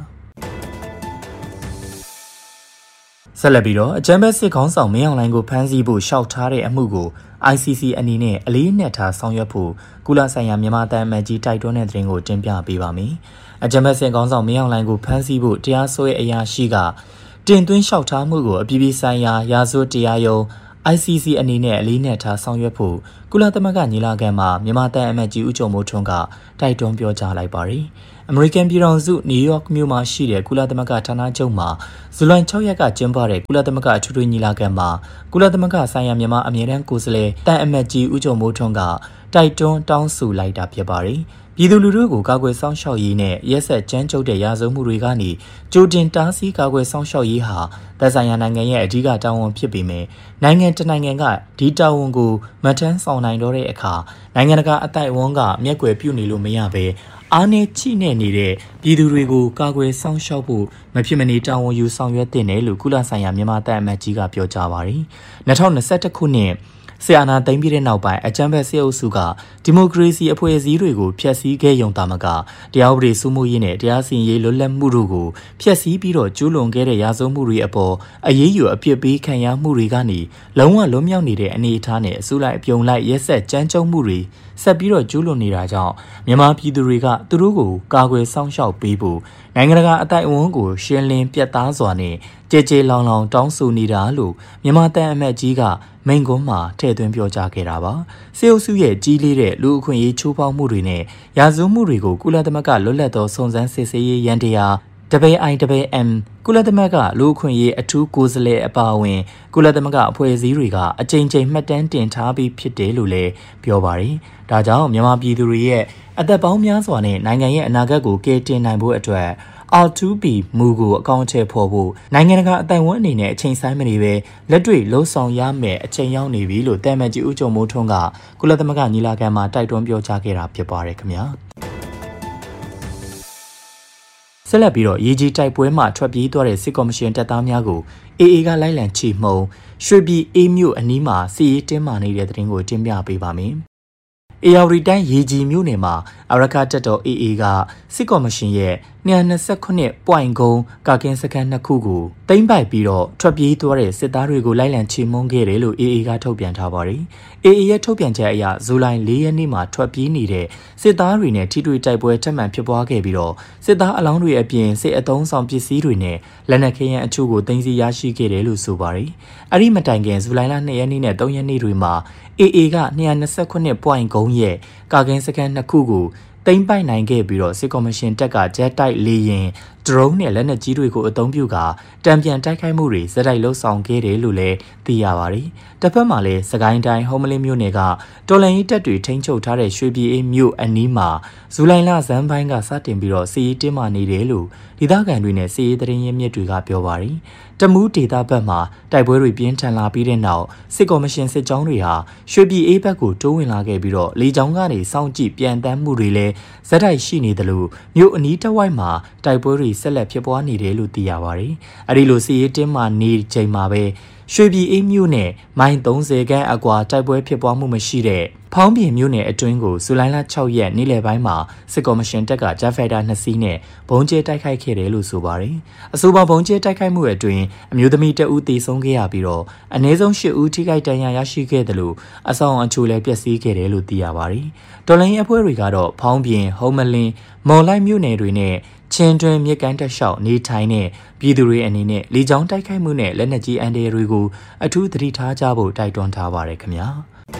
ဆက်လက်ပြီးတော့အကြမ်းဖက်စစ်ခေါင်းဆောင်မင်းအောင်လှိုင်ကိုဖမ်းဆီးဖို့ရှောက်ထားတဲ့အမှုကို I C C အနေနဲ့အလေးနက်ထားဆောင်ရွက်ဖို့ကုလဆိုင်ရာမြန်မာတန်အမတ်ကြီးတိုက်တွန်းတဲ့သတင်းကိုတင်ပြပေးပါမယ်အကြမ်းဖက်စစ်ခေါင်းဆောင်မင်းအောင်လှိုင်ကိုဖမ်းဆီးဖို့တရားစွဲအရာရှိကတင်သွင်းလျှောက်ထားမှုကိုအပြည်ပြည်ဆိုင်ရာရာဇဝတ်တရားရုံး I C C အနေနဲ့အလေးနက်ထားဆောင်ရွက်ဖို့ကုလသမဂ္ဂညီလာခံမှာမြန်မာတန်အမတ်ကြီးဦးကျော်မိုးထွန်းကတိုက်တွန်းပြောကြားလိုက်ပါတယ်။ အမေရိကန်ပြည်ထောင်စုနယူးယောက်မြို့မှာရှိတဲ့ကုလသမဂ္ဂဌာနချုပ်မှာဇူလိုင်sixရက်ကကျင်းပတဲ့ကုလသမဂ္ဂအထွေထွေညီလာခံမှာကုလသမဂ္ဂဆိုင်ရာမြန်မာအမြဲတမ်းကိုယ်စားလှယ်တန်အမတ်ကြီးဦးကျော်မိုးထွန်းကတိုက်တွန်းတောင်းဆိုလိုက်တာဖြစ်ပါတယ်။ပြည်သူလူထုကိုကာကွယ်စောင့်ရှောက်ရေးနဲ့ရက်စက်ကြမ်းကြုတ်တဲ့ရာဇဝတ်မှုတွေကနေကြိုတင်တားဆီးကာကွယ်စောင့်ရှောက်ရေးဟာသက်ဆိုင်ရာနိုင်ငံရဲ့အဓိကတာဝန်ဖြစ်ပေမဲ့နိုင်ငံတနိုင်ငံကဒီတာဝန်ကိုမထမ်းဆောင်နိုင်တော့တဲ့အခါနိုင်ငံတကာအသိုက်အဝန်းကမျက်ကွယ်ပြုနေလို့မရဘဲအားနည်းချိနဲ့နေတဲ့ပြည်သူတွေကိုကာကွယ်စောင့်ရှောက်ဖို့မဖြစ်မနေတာဝန်ယူဆောင်ရွက်တင်တယ်လို့ကုလဆိုင်ရာမြန်မာတပ်အမတ်ကြီးကပြောကြားပါတယ်။twenty twenty-oneခုနှစ်ဆီယနာသိမ်းပြီးတဲ့နောက်ပိုင်းအကြမ်းဖက်စစ်အုပ်စုကဒီမိုကရေစီအဖွဲ့အစည်းတွေကိုဖျက်ဆီးခဲ့ရုံသာမကတရားဥပဒေစိုးမိုးရေးနဲ့တရားစီရင်ရေးလွတ်လပ်မှုတို့ကိုဖျက်ဆီးပြီးတော့ကျူးလွန်ခဲ့တဲ့ရာဇဝတ်မှုတွေအပေါ်အရေးယူအပြစ်ပေးခံရမှုတွေကနေလုံးဝလွတ်မြောက်နေတဲ့အနေအထားနဲ့အစိုးရအပြုံလိုက်ရက်စက်ကြမ်းကြုတ်မှုတွေဆက်ပြီးတော့ကျူးလွန်နေတာကြောင့်မြန်မာပြည်သူတွေကသူတို့ကိုကာကွယ်စောင့်ရှောက်ပေးဖို့နိုင်ငံတကာအသိုက်အဝန်းကိုရှင်းလင်းပြတ်သားစွာနဲ့ကြဲကြဲလောင်လောင်တောင်းဆိုနေတာလို့မြန်မာတန်အမတ်ကြီးကမိန့်ခွန်းမှာထည့်သွင်းပြောကြားခဲ့တာပါစစ်အုပ်စုရဲ့ကြီးလေးတဲ့လူအခွင့်အရေးချိုးဖောက်မှုတွေနဲ့ရာဇဝတ်မှုတွေကိုကုလသမဂ္ဂလွတ်လပ်သောစုံစမ်းစစ်ဆေးရေးရန်တရား W I W M ကုလသမဂ္ဂလူ့အခွင့်အရေးအထူးကိုယ်စားလှယ်အပါအဝင်ကုလသမဂ္ဂအဖွဲ့အစည်းတွေကအကြိမ်ကြိမ်မှတ်တမ်းတင်ထားပြီးဖြစ်တယ်လို့လည်းပြောပါတယ်။ဒါကြောင့်မြန်မာပြည်သူတွေရဲ့အသက်ပေါင်းများစွာနဲ့နိုင်ငံရဲ့အနာဂတ်ကိုကယ်တင်နိုင်ဖို့အတွက် R two P မူကိုအကောင့်အထည်ဖော်ဖို့နိုင်ငံတကာအတိုင်ဝန်းအနေနဲ့အချိန်ဆိုင်မနေပဲလက်တွေ့လှုံ့ဆော်ရမယ်အချိန်ရောက်နေပြီလို့တမန်ကြီးဦးကျော်မိုးထွန်းကကုလသမဂ္ဂညီလာခံမှာတိုက်တွန်းပြောကြားခဲ့တာဖြစ်ပါတယ်ခင်ဗျာဆက်လက်ပြီးတော့ရေကြီးတိုက်ပွဲမှာထွက်ပြေးသွားတဲ့စစ်ကော်မရှင်တပ်သားများကို A A ကလိုက်လံချီမှုန်းရွှေပြည်အေးမြို့အနီးမှာစီရေးတင်းမာနေတဲ့သတင်းကိုတင်ပြပေးပါမယ်။အေယာဝတီတိုင်းရေကြီးမြို့နယ်မှာအရကတပ်တော် A A ကစစ်ကော်မရှင်ရဲ့two twenty-nine ပွိုင်ကုန်းကာကင်းစခန်းနှစ်ခုကိုသိမ်းပိုက်ပြီးတော့ထွက်ပြေးသွားတဲ့စစ်သားတွေကိုလိုက်လံချီမှုန်းခဲ့တယ်လို့ A A ကထုတ်ပြန်ထားပါတယ်။ A A ရဲ့ထုတ်ပြန်ချက်အရဇူလိုင်fourရက်နေ့မှာထွက်ပြေးနေတဲ့စစ်သားတွေနဲ့ထိတွေ့တိုက်ပွဲထပ်မံဖြစ်ပွားခဲ့ပြီးတော့စစ်သားအလောင်းတွေအပြင်စစ်အုံဆောင်ပစ္စည်းတွေနဲ့လက်နက်ခဲယမ်းအချို့ကိုသိမ်းဆည်းရရှိခဲ့တယ်လို့ဆိုပါတယ်။အဲ့ဒီမတိုင်ခင်ဇူလိုင်twoရက်နေ့နဲ့threeရက်နေ့တွေမှာ A A ကtwo twenty-nine ပွိုင်ကုန်းရဲ့ကာကင်းစခန်းနှစ်ခုကိုသိမ်းပိုက်နိုင်ခဲ့ပြီးတော့စစ်ကော်မရှင်တပ်ကဂျက်တိုက်လေယာဉ် drone နဲ့လက်နက်ကြီးတွေကိုအသုံးပြုကာတံပြန်တိုက်ခိုက်မှုတွေစတိုက်လှုပ်ဆောင်ခဲ့တယ်လို့လည်းသိရပါတယ်။တစ်ဖက်မှာလည်းစကိုင်းတိုင်းဟုံးမလင်းမြို့နယ်ကတော်လန်ရေးတပ်တွေထိန်းချုပ်ထားတဲ့ရွှေပြည်အေးမြို့အနီးမှာဇူလိုင်လဇန်ပိုင်းကစတင်ပြီးတော့စီးတင်းမာနေတယ်လို့ဒေသခံတွေနဲ့စီးရေးသတင်းရင်းမြစ်တွေကပြောပါတယ်။တမူးဒေသဘက်မှာတိုက်ပွဲတွေပြင်းထန်လာပြီးတဲ့နောက်စစ်ကော်မရှင်စစ်ကြောင်းတွေဟာရွှေပြည်အေးဘက်ကိုတိုးဝင်လာခဲ့ပြီးတော့လေကြောင်းကနေစောင့်ကြည့်ပြန်တမ်းမှုတွေလည်းဇက်တိုက်ရှိနေတယ်လို့မြို့အနီးတစ်ဝိုက်မှာတိုက်ပွဲတွေဆက်လက်ဖြစ်ပွားနေတယ်လို့သိရပါတယ်။အဲဒီလိုစီးရေးတင်းမာနေချိန်မှာပဲရွှေပြည်အေးမြို့နယ်မိုင်thirtyခန်းအကွာတိုက်ပွဲဖြစ်ပွားမှုမရှိတဲ့ဖောင်းပြင်မြို့နယ်အတွင်းကိုဇူလိုင်လsixရက်နေ့လယ်ပိုင်းမှာစစ်ကော်မရှင်တပ်ကဂျက်ဖိုက်တာtwoစီးနဲ့ဘုံကျဲတိုက်ခိုက်ခဲ့တယ်လို့ဆိုပါတယ်။အဆိုပါဘုံကျဲတိုက်ခိုက်မှုအတွင်းအမျိုးသမီးတဦးသေဆုံးခဲ့ရပြီးတော့အနည်းဆုံးeightဦးထိခိုက်ဒဏ်ရာရရှိခဲ့တယ်လို့အဆောင်အချို့လည်းပျက်စီးခဲ့တယ်လို့သိရပါတယ်။တော်လိုင်းအဖွဲ့တွေကတော့ဖောင်းပြင်ဟုံးမလင်းမော်လိုက်မြို့နယ်တွေနဲ့ချင်းတွင်မြစ်ကမ်းတက်လျှောက်နေထိုင်တဲ့ပြည်သူတွေအနေနဲ့လေကြောင်းတိုက်ခိုက်မှုနဲ့လက်နက်ကြီးအန်ဒရတွေကိုအထူးသတိထားကြဖို့တိုက်တွန်းထားပါရခင်ဗျာ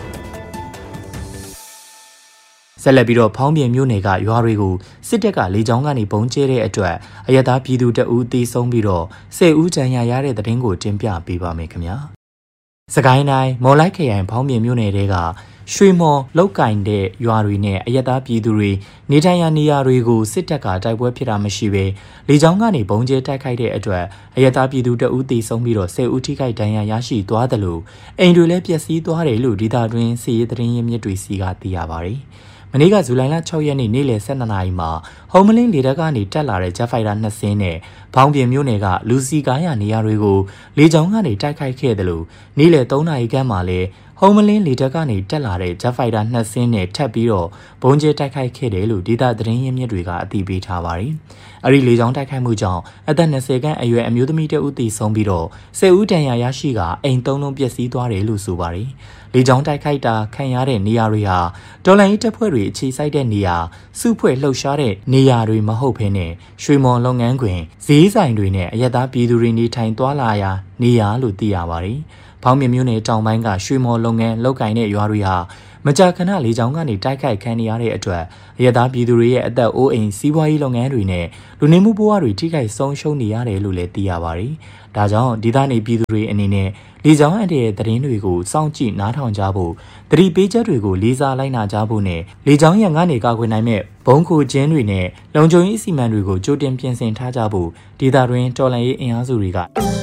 ဆက်လက်ပြီးတော့ဖောင်းပြင်မြို့နယ်ကရွာတွေကိုစစ်တပ်ကလေကြောင်းကနေပုံကျဲတဲ့အတွက်အရသာပြည်သူတအူးသေဆုံးပြီးတော့tenဦးဒဏ်ရာရတဲ့တဲ့တင်ကိုတင်ပြပေးပါမယ်ခင်ဗျာစကိုင်းတိုင်းမော်လိုက်ခရိုင်ဖောင်းပြင်မြို့နယ်တဲကရွှေမော်လောက်ကင်တဲ့ရွာတွေနဲ့အယက်သားပြည်သူတွေနေထိုင်ရာနေရာတွေကိုစစ်တပ်ကတိုက်ပွဲဖြစ်တာမရှိဘဲလေကြောင်းကနေပုံကျဲတိုက်ခိုက်တဲ့အတွက်အယက်သားပြည်သူတအူးသေဆုံးပြီးတော့tenဦးထိခိုက်ဒဏ်ရာရရှိသွားတယ်လို့အိမ်တွေလည်းပျက်စီးသွားတယ်လို့ဒေသတွင်းစီရေးသတင်းရင်းမြစ်တွေစီကသိရပါတယ်။မနေ့ကဇူလိုင်လsixရက်နေ့နေ့လယ်twelveနာရီမှာဟုံးမလင်းလေတပ်ကနေတက်လာတဲ့ဂျက်ဖိုက်တာtwoစင်းနဲ့ဘောင်းပြင်မြို့နယ်ကလူစီကားရနေရာတွေကိုလေကြောင်းကနေတိုက်ခိုက်ခဲ့တယ်လို့နေ့လယ်threeနာရီခန့်မှာလည်းဟုံးမလင်းလေတပ်ကနေတက်လာတဲ့ဂျက်ဖိုက်တာtwoစင်းနဲ့ထပ်ပြီးတော့ဘုံကျဲတိုက်ခိုက်ခဲ့တယ်လို့ဒေသသတင်းရင်းမြစ်တွေကအသိပေးထားပါတယ်။အဲဒီလေကြောင်းတိုက်ခိုက်မှုကြောင့်အသက်twentyခန့်အရွယ်အမျိုးသမီးတဦးသေဆုံးပြီးတော့tenဦးဒဏ်ရာရရှိကအိမ်သုံးလုံးပျက်စီးသွားတယ်လို့ဆိုပါတယ်။လေကြောင်းတိုက်ခိုက်တာခံရတဲ့နေရာတွေဟာတော်လိုင်းတပ်ဖွဲ့တွေအခြေစိုက်တဲ့နေရာစုဖွဲ့လှုပ်ရှားတဲ့နေရာတွေမဟုတ်ဘဲနဲ့ရွှေမော်လုပ်ငန်းခွင်ဈေးဆိုင်တွေနဲ့အယက်သားပြည်သူတွေနေထိုင်သွားလာရာနေရာလို့သိရပါတယ်။ဖောင်းမြမြို့နယ်တောင်ပိုင်းကရွှေမော်လုပ်ငန်းလုပ်ကိုင်တဲ့ရွာတွေဟာမကြာခဏလေကြောင်းကနေတိုက်ခိုက်ခံရတဲ့အတွက်အရသာပြည်သူတွေရဲ့အသက်အိုးအိမ်စီးပွားရေးလုပ်ငန်းတွေနဲ့လူနေမှုဘဝတွေထိခိုက်ဆုံးရှုံးနေရတယ်လို့လည်းသိရပါတယ်။ဒါကြောင့်ဒေသနေပြည်သူတွေအနေနဲ့လေကြောင်းအန္တရာယ်သတင်းတွေကိုစောင့်ကြည့်နားထောင်ကြဖို့သတိပေးချက်တွေကိုလေးစားလိုက်နာကြဖို့နဲ့လေကြောင်းရန်ကနေကာကွယ်နိုင်မဲ့ဘုံခိုခြင်းတွေနဲ့လုံခြုံရေးအစီအမံတွေကိုကြိုတင်ပြင်ဆင်ထားကြဖို့ဒေသတွင်းတော်လှန်ရေးအင်အားစုတွေက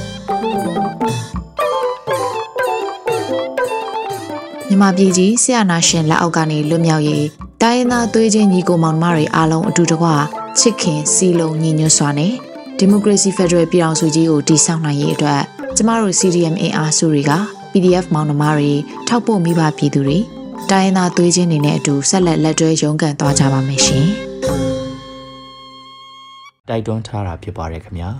မြန်မာပြည်ကြီးဆရာနာရှင်လက်အောက်ကနေလွတ်မြောက်ရေးတိုင်းရင်းသားသွေးချင်းညီကိုမောင်နှမတွေအားလုံးအတူတကွချစ်ခင်စီလုံးညီညွတ်စွာနဲ့ဒီမိုကရေစီဖက်ဒရယ်ပြည်ထောင်စုကြီးကိုတည်ဆောက်နိုင်ရေးအတွက်ကျမတို့ C D M အင်အားစုတွေက P D F မောင်နှမတွေထောက်ပို့မိဘပြည်သူတွေတိုင်းရင်းသားသွေးချင်းတွေနဲ့အတူဆက်လက်လက်တွဲရုန်းကန်သွားကြပါမယ်ရှင်
တိုက်တွန်းထားတာဖြစ်ပါတယ်ခင်ဗျာ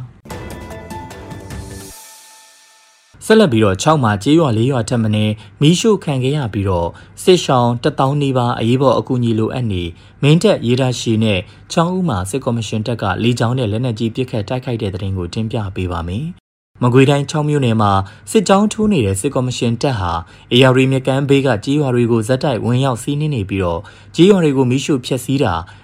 ဆက်လက်ပြီးတော့sixမှာကျေးရွာfourရွာထက်မင်းမီးရှို့ခံခဲ့ရပြီးတော့စစ်ရှောင်းone thousandနီးပါးအရေးပေါ်အကူအညီလိုအပ်နေမင်းတပ်ရေးရရှိနဲ့sixဦးမှာစစ်ကော်မရှင်တပ်ကလေကြောင်းနဲ့လက်နက်ကြီးပစ်ခတ်တိုက်ခိုက်တဲ့တဲ့တင်ကိုတင်ပြပေးပါမယ်။မကွေးတိုင်းsixမြို့နယ်မှာစစ်ကြောင်းထိုးနေတဲ့စစ်ကော်မရှင်တပ်ဟာအေယာရီမြကမ်းဘေးကကျေးရွာတွေကိုဇက်တိုက်ဝင်ရောက်စီးနင်းနေပြီးတော့ကျေးရွာတွေကိုမီးရှို့ဖျက်ဆီးတာ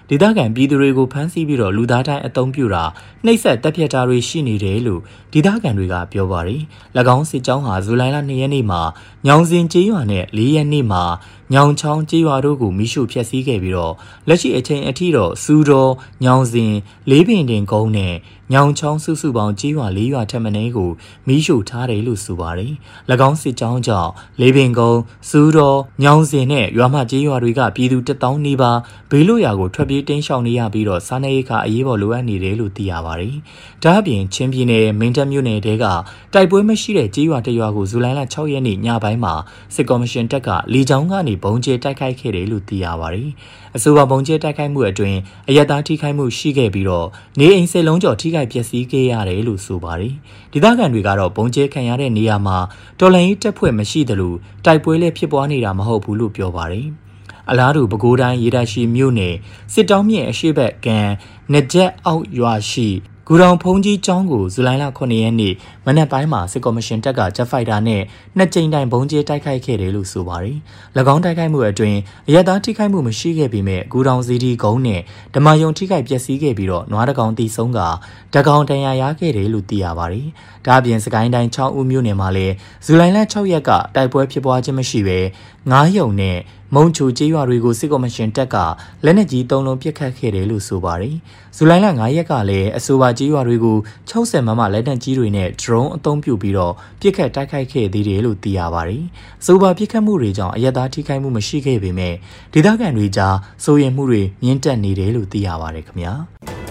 ဒေသခံပြည်သူတွေကိုဖမ်းဆီးပြီးတော့လူသားတိုင်းအသုံးပြုတာနှိပ်စက်တပ်ဖြတ်တာတွေရှိနေတယ်လို့ဒေသခံတွေကပြောပါတယ်။၎င်းစစ်ကြောင်းဟာဇူလိုင်လ၂ရက်နေ့မှာညောင်စင်ကျေးရွာနဲ့၄ရက်နေ့မှာညောင်ချောင်းကျေးရွာတို့ကိုမိရှုဖျက်ဆီးခဲ့ပြီးတော့လက်ရှိအချိန်အထိတော့စူတော်ညောင်စင်လေးပင်တင်ကုန်းနဲ့ညောင်ချောင်းစုစုပေါင်းကျေးရွာ၄ရွာထက်မနည်းကိုမိရှုထားတယ်လို့ဆိုပါတယ်။၎င်းစစ်ကြောင်းကြောင့်လေးပင်ကုန်းစူတော်ညောင်စင်နဲ့ရွာမကျေးရွာတွေကပြည်သူတစ်သောင်းနီးပါးဘေးလွတ်ရာကိုထွက်ပြေးတင်းရှောင်နေရပြီးတော့စားနပ်ရိက္ခာအရေးပေါ်လိုအပ်နေတယ်လို့သိရပါတယ်။ဒါ့အပြင်ချင်းပြည်နယ်မင်းတပ်မြို့နယ်တဲကတိုက်ပွဲမရှိတဲ့ကျေးရွာတစ်ရွာကိုဇူလိုင်လ၆ရက်နေ့ညပိုင်းမှာစစ်ကော်မရှင်တပ်ကလေကြောင်းကနေဘုံကျဲတိုက်ခိုက်ခဲ့တယ်လို့သိရပါတယ်။အဆိုပါဘုံကျဲတိုက်ခိုက်မှုအတွင်းအရက်သားထိခိုက်မှုရှိခဲ့ပြီးတော့နေအိမ်ဆယ်လုံးကျော်ထိခိုက်ပျက်စီးခဲ့ရတယ်လို့ဆိုပါတယ်။ဒေသခံတွေကတော့ဘုံကျဲခံရတဲ့နေရာမှာတော်လှန်ရေးတပ်ဖွဲ့မရှိသလိုတိုက်ပွဲလည်းဖြစ်ပွားနေတာမဟုတ်ဘူးလို့ပြောပါတယ်။အလားတူပဲခူးတိုင်းရေတပ်ရှိမြို့နယ်စစ်တောင်းမြင့်အရှိတ်ဘက်ကံနကြက်အောက်ရွာရှိဂူတောင်ဖုံးကြီးကျောင်းကိုဇူလိုင်လခုနှစ်ရက်နေ့မနက်ပိုင်းမှာစစ်ကော်မရှင်တပ်ကဂျက်ဖိုက်တာနဲ့နှစ်ကြိမ်တိုင်ဘုံကျဲတိုက်ခိုက်ခဲ့တယ်လို့ဆိုပါတယ်။၎င်းတိုက်ခိုက်မှုအတွင်းအရက်သားထိခိုက်မှုမရှိခဲ့ပေမဲ့ဂူတောင်စီဒီကုန်းနဲ့ဓမ္မယုံထိခိုက်ပျက်စီးခဲ့ပြီးတော့နွားတကောင်တီဆုံးကတကောင်တန်ရာရခဲ့တယ်လို့သိရပါတယ်။ဒါ့အပြင်စကိုင်းတိုင်းချောင်းဦးမြို့နယ်မှာလည်းဇူလိုင်လ၆ရက်ကတိုက်ပွဲဖြစ်ပွားခြင်းမရှိဘဲငါးယုံနဲ့မုံချိုကျေးရွာတွေကိုစစ်ကော်မရှင်တပ်ကလက်နက်ကြီးသုံးလုံးပစ်ခတ်ခဲ့တယ်လို့ဆိုပါတယ်။ဇူလိုင်လ၅ရက်ကလည်းအဆိုပါကျေးရွာတွေကို၆၀မမလက်နက်ကြီးတွေနဲ့ဒရုန်းအသုံးပြုပြီးတော့ပစ်ခတ်တိုက်ခိုက်ခဲ့သေးတယ်လို့သိရပါတယ်။အဆိုပါပစ်ခတ်မှုတွေကြောင့်အရက်သားထိခိုက်မှုမရှိခဲ့ပေမဲ့ဒေသခံတွေကြားစိုးရိမ်မှုတွေမြင့်တက်နေတယ်လို့သိရပါတယ်ခင်ဗျာ။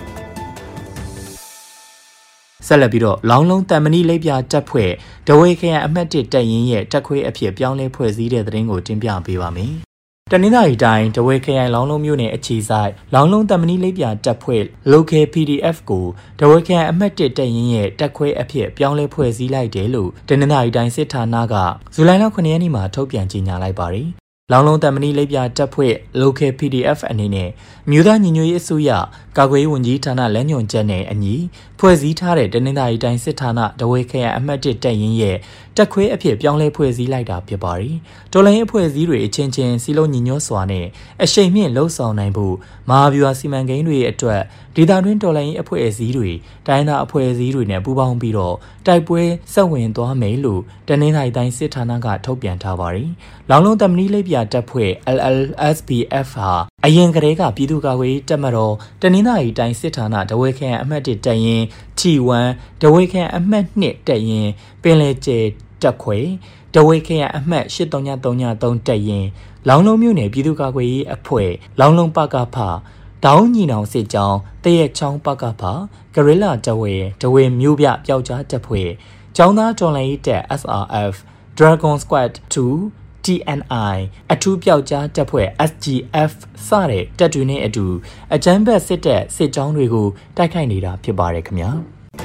ဆက်လက်ပြီးတော့လောင်းလုံးတန်မဏိလိပ်ပြတပ်ဖွဲ့ဒဝေခရိုင်အမှတ်၁တပ်ရင်းရဲ့တပ်ခွေးအဖြစ်ပြောင်းလဲဖွဲ့စည်းတဲ့သတင်းကိုတင်ပြပေးပါမယ်။တနင်္သာရီတိုင်းဒဝေခရိုင်လောင်းလုံးမြို့နယ်အခြေဆိုင်လောင်းလုံးတန်မဏိလိပ်ပြတပ်ဖွဲ့ Local ပီ ဒီ အက်ဖ် ကိုဒဝေခရိုင်အမှတ်၁တပ်ရင်းရဲ့တပ်ခွေးအဖြစ်ပြောင်းလဲဖွဲ့စည်းလိုက်တယ်လို့တနင်္သာရီတိုင်းစစ်ဌာနကဇူလိုင်လခုနှစ်ရက်နေ့မှာထုတ်ပြန်ကြေညာလိုက်ပါတယ်။လောင်းလုံးတန်မဏိလိပ်ပြတပ်ဖွဲ့ Local ပီ ဒီ အက်ဖ် အနေနဲ့မြို့သားညီညွတ်ရေးအစိုးရကာကွယ်ရေးဝန်ကြီးဌာနလမ်းညွှန်ချက်နဲ့အညီဖွဲ့စည်းထားတဲ့တနင်္သာရီတိုင်းစစ်ဌာနဒဝေခရိုင်အမှတ်၁တပ်ရင်းရဲ့တက်ခွေးအဖြစ်ပြောင်းလဲဖွဲ့စည်းလိုက်တာဖြစ်ပါတယ်။တော်လှန်ရေးအဖွဲ့အစည်းတွေအချင်းချင်းစီလုံးညီညွတ်စွာနဲ့အရှိန်မြင့်လှုပ်ဆောင်နိုင်ဖို့မဟာဗျူဟာစီမံကိန်းတွေအတွက်ဒေသတွင်းတော်လှန်ရေးအဖွဲ့အစည်းတွေတိုင်းဒေသအဖွဲ့အစည်းတွေနဲ့ပူးပေါင်းပြီးတော့တိုက်ပွဲဆက်ဝင်သွားမယ်လို့တနင်္သာရီတိုင်းစစ်ဌာနကထုတ်ပြန်ထားပါတယ်။လောင်းလုံးတမဏိလိပ်ပြတပ်ဖွဲ့ L L S P F ဟာအရင်ကတည်းကပြည်သူ့ကာကွယ်ရေးတပ်မတော်တနင်္သာရီတိုင်းစစ်ဌာနဒဝေခရိုင်အမှတ်၁တပ်ရင်းချီဝမ်ဒဝေခရိုင်အမှတ်၂တပ်ရင်းပင်လယ်ကျဲတက်ခွေဒဝေခရိုင်အမှတ်၈၃၃၃တပ်ရင်းလောင်းလုံးမြို့နယ်ပြည်သူ့ကာကွယ်ရေးအဖွဲ့လောင်းလုံးပကဖတောင်းညီနောင်စစ်ကြောင်းတရက်ချောင်းပကဖဂရိလာတဝေဒဝေမြို့ပြပျောက်ကြားတပ်ဖွဲ့ကျောင်းသားတော်လှန်ရေးတပ် S R F Dragon Squad 2 T N I အထူးပျောက်ကြားတပ်ဖွဲ့ S G F စတဲ့တပ်တွေနဲ့အတူအကြမ်းဖက်စစ်တပ်စစ်ကြောင်းတွေကိုတိုက်ခိုက်နေတာဖြစ်ပါတယ်ခင်ဗျာ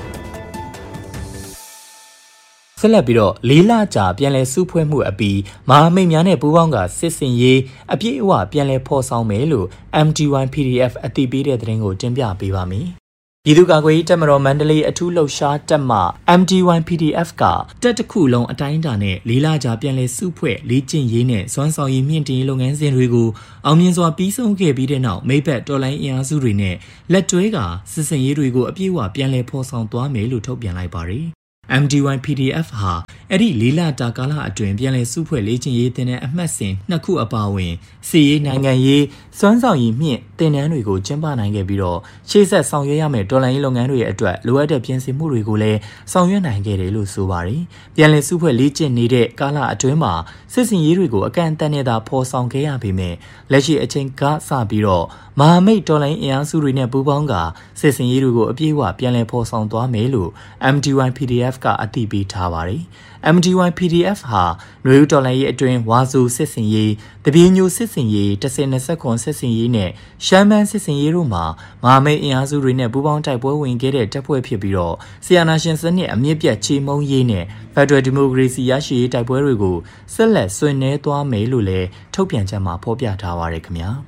ဆက်လက်ပြီးတော့လေးလကြာပြန်လည်စုဖွဲ့မှုအပြီးမဟာမိတ်များနဲ့ပူးပေါင်းကစစ်စင်ရေးအပြည့်အဝပြန်လည်ဖော်ဆောင်မယ်လို့ M D Y P D F အသိပေးတဲ့သတင်းကိုတင်ပြပေးပါမယ်ပြည်သူ့ကာကွယ်ရေးတပ်မတော်မန္တလေးအထူးလှုပ်ရှားတပ်မှ M D Y P D F ကတပ်တစ်ခုလုံးအတိုင်းအတာနဲ့လေးလကြာပြန်လည်စုဖွဲ့လေ့ကျင့်ရေးနဲ့စွမ်းဆောင်ရည်မြင့်တင်ရေးလုပ်ငန်းစဉ်တွေကိုအောင်မြင်စွာပြီးဆုံးခဲ့ပြီးတဲ့နောက်မိဘတော်လိုင်းအင်အားစုတွေနဲ့လက်တွဲကစစ်စင်ရေးတွေကိုအပြည့်အဝပြန်လည်ဖော်ဆောင်သွားမယ်လို့ထုတ်ပြန်လိုက်ပါတယ်M D Y P D F ဟာအဲ့ဒီလေးလတာကာလအတွင်းပြန်လည်စုဖွဲ့လေ့ကျင့်ရေးတင်တဲ့အမှတ်စဉ်နှစ်ခုအပါအဝင်စီရေးနိုင်ငံရေးစွမ်းဆောင်ရည်မြင့်တင်နန်းတွေကိုကျင်းပနိုင်ခဲ့ပြီးတော့ရှေ့ဆက်ဆောင်ရွက်ရမယ့်တော်လှန်ရေးလုပ်ငန်းတွေအတွက်လိုအပ်တဲ့ပြင်ဆင်မှုတွေကိုလည်းဆောင်ရွက်နိုင်ခဲ့တယ်လို့ဆိုပါတယ်။ပြန်လည်စုဖွဲ့လေ့ကျင့်နေတဲ့ကာလအတွင်းမှာစစ်စင်ရေးတွေကိုအကန့်အသတ်နဲ့သာဖော်ဆောင်ခဲ့ရပေမဲ့လက်ရှိအချိန်ကစပြီးတော့မဟာမိတ်တော်လှန်ရေးအင်အားစုတွေနဲ့ပူးပေါင်းကစစ်စင်ရေးတွေကိုအပြည့်အဝပြန်လည်ဖော်ဆောင်သွားမယ်လို့ M D Y P D F ကအသိပေးထားပါတယ်။ M D Y P D F ဟာနွေဦးတော်လှန်ရေးအတွင်းဝါဆိုစစ်စင်ရေးတပြေညိုစစ်စင်ရေးတစ်ဆယ်နှစ်ဆက်ခွန်စစ်စင်ရေးနဲ့ရှမ်းမန်းစစ်စင်ရေးတို့မှာမဟာမိတ်အင်အားစုတွေနဲ့ပူးပေါင်းတိုက်ပွဲဝင်ခဲ့တဲ့တပ်ဖွဲ့ဖြစ်ပြီးတော့ဆီယနာရှင်စနစ်အမြင့်ပြတ်ချေမှုန်းရေးနဲ့ဖက်ဒရယ်ဒီမိုကရေစီရရှိရေးတိုက်ပွဲတွေကိုဆက်လက်ဆွေးနွေးသွားမယ်လို့လည်းထုတ်ပြန်ချက်မှာဖော်ပြထားပါတယ်ခင်ဗျာ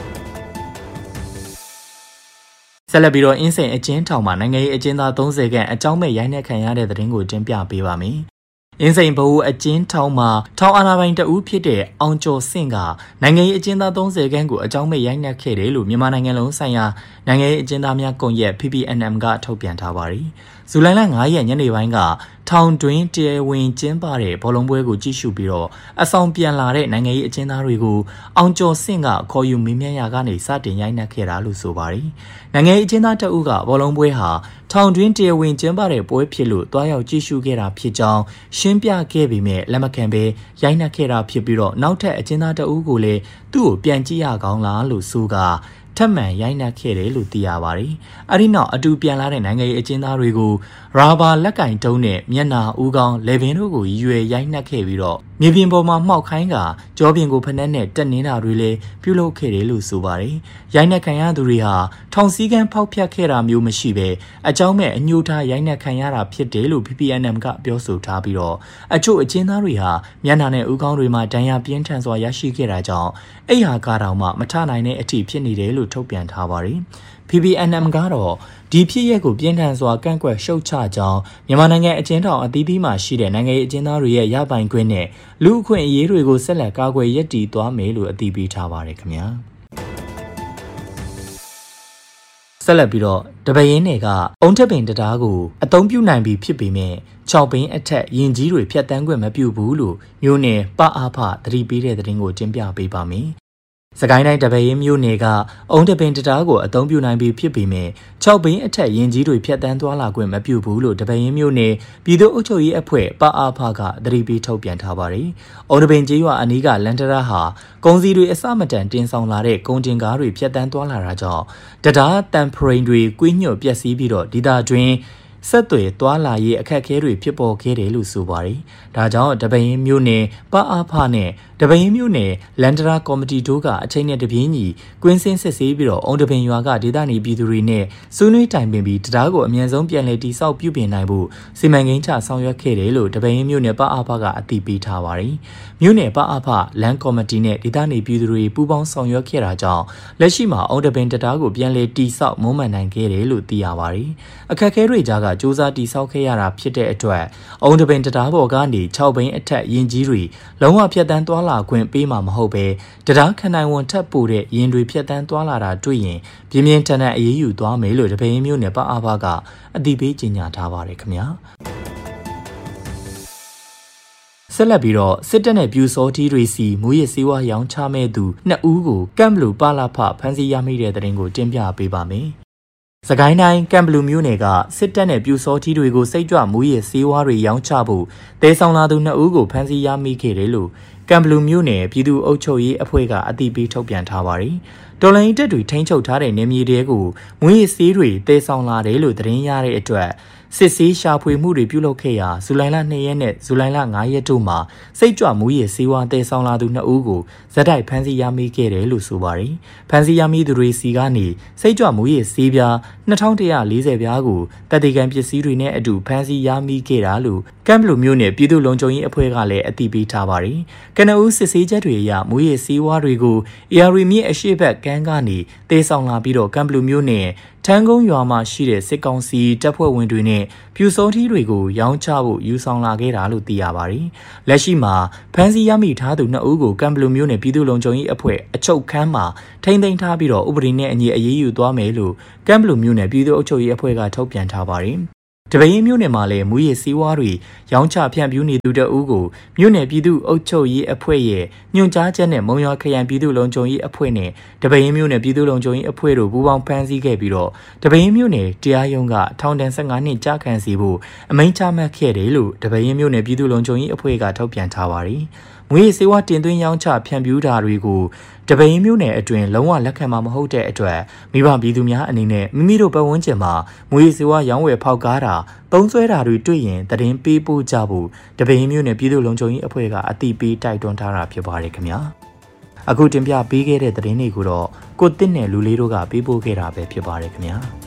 ဆက်လက်ပြီးတော့အင်းစိန်အကျဉ်းထောင်မှာနိုင်ငံရေးအကျဉ်းသားသုံးဆယ်ခန့်အကြောင်းမဲ့ရိုက်နှက်ခံရတဲ့သတင်းကိုတင်ပြပေးပါမယ်အင်းစိန်ဘဝအကျဉ်းထောင်မှာထောင်အာဏာပိုင်တဦးဖြစ်တဲ့အောင်ကျော်စင့်ကနိုင်ငံရေးအကျဉ်းသားသုံးဆယ်ခန်းကိုအကြောင်းမဲ့ရိုက်နှက်ခဲ့တယ်လို့မြန်မာနိုင်ငံလုံးဆိုင်ရာနိုင်ငံရေးအကျဉ်းသားများကွန်ရက် P P N M ကထုတ်ပြန်ထားပါတယ်။ဇူလိုင်လငါးရက်ညနေပိုင်းကထောင်တွင်းတရားဝင်ကျင်းပတဲ့ဘောလုံးပွဲကိုကြည့်ရှုပြီးတော့အဆောင်ပြန်လာတဲ့နိုင်ငံရေးအကျဉ်းသားတွေကိုအောင်ကျော်စင့်ကခေါ်ယူမေးမြန်းရာကနေစတင်ရိုက်နှက်ခဲ့တာလို့ဆိုပါတယ်။နိုင်ငံရေးအကျဉ်းသားတဦးကဘောလုံးပွဲဟာထောင်တွင်းတရားဝင်ကျင်းပတဲ့ပွဲဖြစ်လို့တွားရောက်ကြည့်ရှုခဲ့တာဖြစ်ကြောင်းရှင်းပြခဲ့ပေမဲ့လက်မခံဘဲရိုက်နှက်ခဲ့တာဖြစ်ပြီးတော့နောက်ထပ်အကျဉ်းသားတဦးကိုလည်းသူ့ကိုပြန်ကြည့်ရကောင်းလားလို့ဆိုကထပ်မံရိုက်နှက်ခဲ့တယ်လို့သိရပါတယ်။အဲဒီနောက်အတူပြန်လာတဲ့နိုင်ငံရေးအကျဉ်းသားတွေကိုရာဘာလက်ကင်တုံးနဲ့မျက်နာဦးခေါင်းလေပင်တို့ကိုရွယ်ရိုက်နှက်ခဲ့ပြီးတော့မြေပြင်ပေါ်မှာမှောက်ခိုင်းကကြောပြင်ကိုဖက်နှက်နဲ့တက်နေတာတွေလည်းပြုလုပ်ခဲ့တယ်လို့ဆိုပါတယ်။ရိုက်နှက်ခံရသူတွေဟာထောင်စည်းကမ်းဖောက်ဖျက်ခဲ့တာမျိုးမရှိဘဲအကြောင်းမဲ့အညှိုးထားရိုက်နှက်ခံရတာဖြစ်တယ်လို့ P P N M ကပြောဆိုထားပြီးတော့အချို့အကျဉ်းသားတွေဟာမျက်နာနဲ့ဦးခေါင်းတွေမှာဒဏ်ရာပြင်းထန်စွာရရှိခဲ့တာကြောင့်အိယာကာတောင်မှမထနိုင်တဲ့အထိဖြစ်နေတယ်လို့ထုတ်ပြန်ထားပါတယ်။ P P N M ကတော့ဒီဖြစ်ရပ်ကိုပြင်းထန်စွာကန့်ကွက်ရှုတ်ချကြောင်းမြန်မာနိုင်ငံအကျဉ်းထောင်အသီးသီးမှာရှိတဲ့နိုင်ငံရေးအကျဉ်းသားတွေရဲ့ရပိုင်ခွင့်နဲ့လူ့အခွင့်အရေးတွေကိုဆက်လက်ကာကွယ်ရည်တည်သွားမယ်လို့အတည်ပြုထားပါတယ်ခင်ဗျာဆက်လက်ပြီးတော့တပရင်းတွေကအုံထက်ပင်တရားကိုအသုံးပြုနိုင်ပြီဖြစ်ပေမဲ့၆ဘင်းအထက်ရင်ကြီးတွေဖြတ်တန်းခွင့်မပြုဘူးလို့မျိုးနယ်ပအားဖသတိပေးတဲ့သတင်းကိုတင်ပြပေးပါမယ်စကိုင်းတိုင်းတပရင်မြို့နယ်ကအုံတပင်တရားကိုအသုံးပြုနိုင်ပြီးဖြစ်ပေမဲ့၆ဘင်းအထက်ရင်ကြီးတွေဖြတ်တန်းသွားလာခွင့်မပြုဘူးလို့တပရင်မြို့နယ်ပြည်သူ့အုပ်ချုပ်ရေးအဖွဲ့ပအားဖကသတိပေးထုတ်ပြန်ထားပါတယ်။အုံတပင်ကျေးရွာအနီးကလန်တရာဟာကုန်စည်တွေအစမတန်တင်ဆောင်လာတဲ့ကုန်တင်ကားတွေဖြတ်တန်းသွားလာတာကြောင့်တရားတန်ဖရိန်တွေကွေးညွတ်ပျက်စီးပြီးတော့ဒေသတွင်းဆက်သွယ်သွားလာရေးအခက်အခဲတွေဖြစ်ပေါ်ခဲ့တယ်လို့ဆိုပါတယ်။ဒါကြောင့်တပင်းမြို့နယ်ပအားဖနဲ့တပင်းမြို့နယ်လန်ဒရာကော်မတီတို့ကအချိန်နဲ့တပြေးညီကွင်းစင်းစစ်ဆေးပြီးတော့အုံတပင်ရွာကဒေသနေပြည်သူတွေနဲ့ဆွေးနွေးတိုင်ပင်ပြီးတရားကိုအမြန်ဆုံးပြန်လည်တည်ဆောက်ပြုပြင်နိုင်ဖို့စီမံကိန်းချဆောင်ရွက်ခဲ့တယ်လို့တပင်းမြို့နယ်ပအားဖကအသိပေးထားပါတယ်။မြို့နယ်ပအားဖလန်ကော်မတီနဲ့ဒေသနေပြည်သူတွေပူးပေါင်းဆောင်ရွက်ခဲ့တာကြောင့်လက်ရှိမှာအုံတပင်တရားကိုပြန်လည်တည်ဆောက်မွမ်းမံနိုင်ခဲ့တယ်လို့သိရပါတယ်။အခက်အခဲတွေကြားကစူးစမ်းတိဆောက်ခဲ့ရတာဖြစ်တဲ့အတွက်အုံတပင်တရားပေါ်ကနေ၆ဘင်းအထက်ရင်ကြီးတွေလုံးဝဖြတ်တန်းသွားလာခွင့်ပေးမှာမဟုတ်ပဲတရားခနိုင်ဝန်ထပ်ပို့တဲ့ရင်တွေဖြတ်တန်းသွားလာတာတွေ့ရင်ပြင်းပြင်းထန်ထန်အေးအေးယူသွားမယ်လို့တပင်းမျိုးနဲ့ပအားဖကအသိပေးကြေညာထားပါတယ်ခင်ဗျာဆက်လက်ပြီးတော့စစ်တပ်နဲ့ပြူစောတီတွေစီမူရစ်စေဝါရောင်းချမဲ့သူနှစ်ဦးကိုကမ်ဘလူပါလာဖဖမ်းဆီးရမိတဲ့တဲ့တင်ကိုတင်ပြပေးပါမယ်စကိုင်းတိုင်းကမ်ဘလူမြို့နယ်ကစစ်တပ်နဲ့ပြူစောထီးတွေကိုစိတ်ကြွမူရစ်ဆေးဝါးတွေရောင်းချဖို့တဲဆောင်လာသူနှစ်ဦးကိုဖမ်းဆီးရမိခဲ့တယ်လို့ကမ်ဘလူမြို့နယ်ပြည်သူ့အုပ်ချုပ်ရေးအဖွဲ့ကအသိပေးထုတ်ပြန်ထားပါတယ်။တော်လိုင်းတပ်တွေထိန်းချုပ်ထားတဲ့နေမြေတွေကိုမူရစ်ဆေးတွေတဲဆောင်လာတယ်လို့သတင်းရတဲ့အတွက်စစ်ဆေးရှာဖွေမှုတွေပြုလုပ်ခဲ့ရာဇူလိုင်လနှစ်ရက်နဲ့ဇူလိုင်လငါးရက်တို့မှာစိတ်ကြွမူရစ်ဆေးဝါးတဲဆောင်လာသူနှစ်ဦးကိုဇက်တိုက်ဖမ်းဆီးရမိခဲ့တယ်လို့ဆိုပါတယ်။ဖမ်းဆီးရမိသူတွေစီကနေစိတ်ကြွမူရစ်ဆေးပြားနှစ်ထောင်တစ်ရာလေးဆယ်ပြားကိုတပ်တေကန်ပစ္စည်းတွေနဲ့အတူဖမ်းဆီးရမိခဲ့တာလို့ကမ်ဘလူမြို့နယ်ပြည်သူ့လုံခြုံရေးအဖွဲ့ကလည်းအသိပေးထားပါတယ်။ကနဦးစစ်ဆေးချက်တွေအရမူရစ်ဆေးဝါးတွေကိုအေအာရီမြစ်အရှိတ်ဘက်ကမ်းကနေတဲဆောင်လာပြီးတော့ကမ်ဘလူမြို့နယ်ထန်းကုန်းရွာမှာရှိတဲ့စစ်ကောင်စီတပ်ဖွဲ့ဝင်တွေနဲ့ပြူစောထီးတွေကိုရောင်းချဖို့ယူဆောင်လာခဲ့တာလို့သိရပါတယ်။လက်ရှိမှာဖမ်းဆီးရမိထားသူနှစ်ဦးကိုကမ်ဘလူမြို့နယ်ပြည်သူ့လုံခြုံရေးအဖွဲ့အချုပ်ခန်းမှာထိန်းသိမ်းထားပြီးတော့ဥပဒေနဲ့အညီအရေးယူသွားမယ်လို့ကမ်ဘလူမြို့နယ်ပြည်သူ့အုပ်ချုပ်ရေးအဖွဲ့ကထုတ်ပြန်ထားပါတယ်။တပင်းမြို့နယ်မှာလည်းမူရစ်ဆေးဝါးတွေရောင်းချဖြန့်ဖြူးနေသူတအုပ်ကိုမြို့နယ်ပြည်သူ့အုပ်ချုပ်ရေးအဖွဲ့ရဲ့ညွှန်ကြားချက်နဲ့မုံရွာခရိုင်ပြည်သူ့လုံခြုံရေးအဖွဲ့နဲ့တပင်းမြို့နယ်ပြည်သူ့လုံခြုံရေးအဖွဲ့တို့ပူးပေါင်းဖမ်းဆီးခဲ့ပြီးတော့တပင်းမြို့နယ်တရားရုံးကထောင်ဒဏ်၁၅နှစ်ကြာခံစီဖို့အမိန့်ချမှတ်ခဲ့တယ်လို့တပင်းမြို့နယ်ပြည်သူ့လုံခြုံရေးအဖွဲ့ကထုတ်ပြန်ထားပါတယ်။မူရစ်ဆေးဝါးတင်သွင်းရောင်းချဖြန့်ဖြူးတာတွေကိုတပင်းမြို့နယ်အတွင်းလုံးဝလက်ခံမှာမဟုတ်တဲ့အတွက်မိဘပြည်သူများအနေနဲ့မိမိတို့ပတ်ဝန်းကျင်မှာမူရစ်ဆေးဝါးရောင်းဝယ်ဖောက်ကားတာသုံးစွဲတာတွေတွေ့ရင်သတင်းပေးပို့ကြဖို့တပင်းမြို့နယ်ပြည်သူ့လုံခြုံရေးအဖွဲ့ကအသိပေးတိုက်တွန်းထားတာဖြစ်ပါတယ်ခင်ဗျာအခုတင်ပြပေးခဲ့တဲ့သတင်းတွေကိုတော့ကိုတစ်နဲ့လူလေးတို့ကပေးပို့ခဲ့တာပဲဖြစ်ပါတယ်ခင်ဗျာ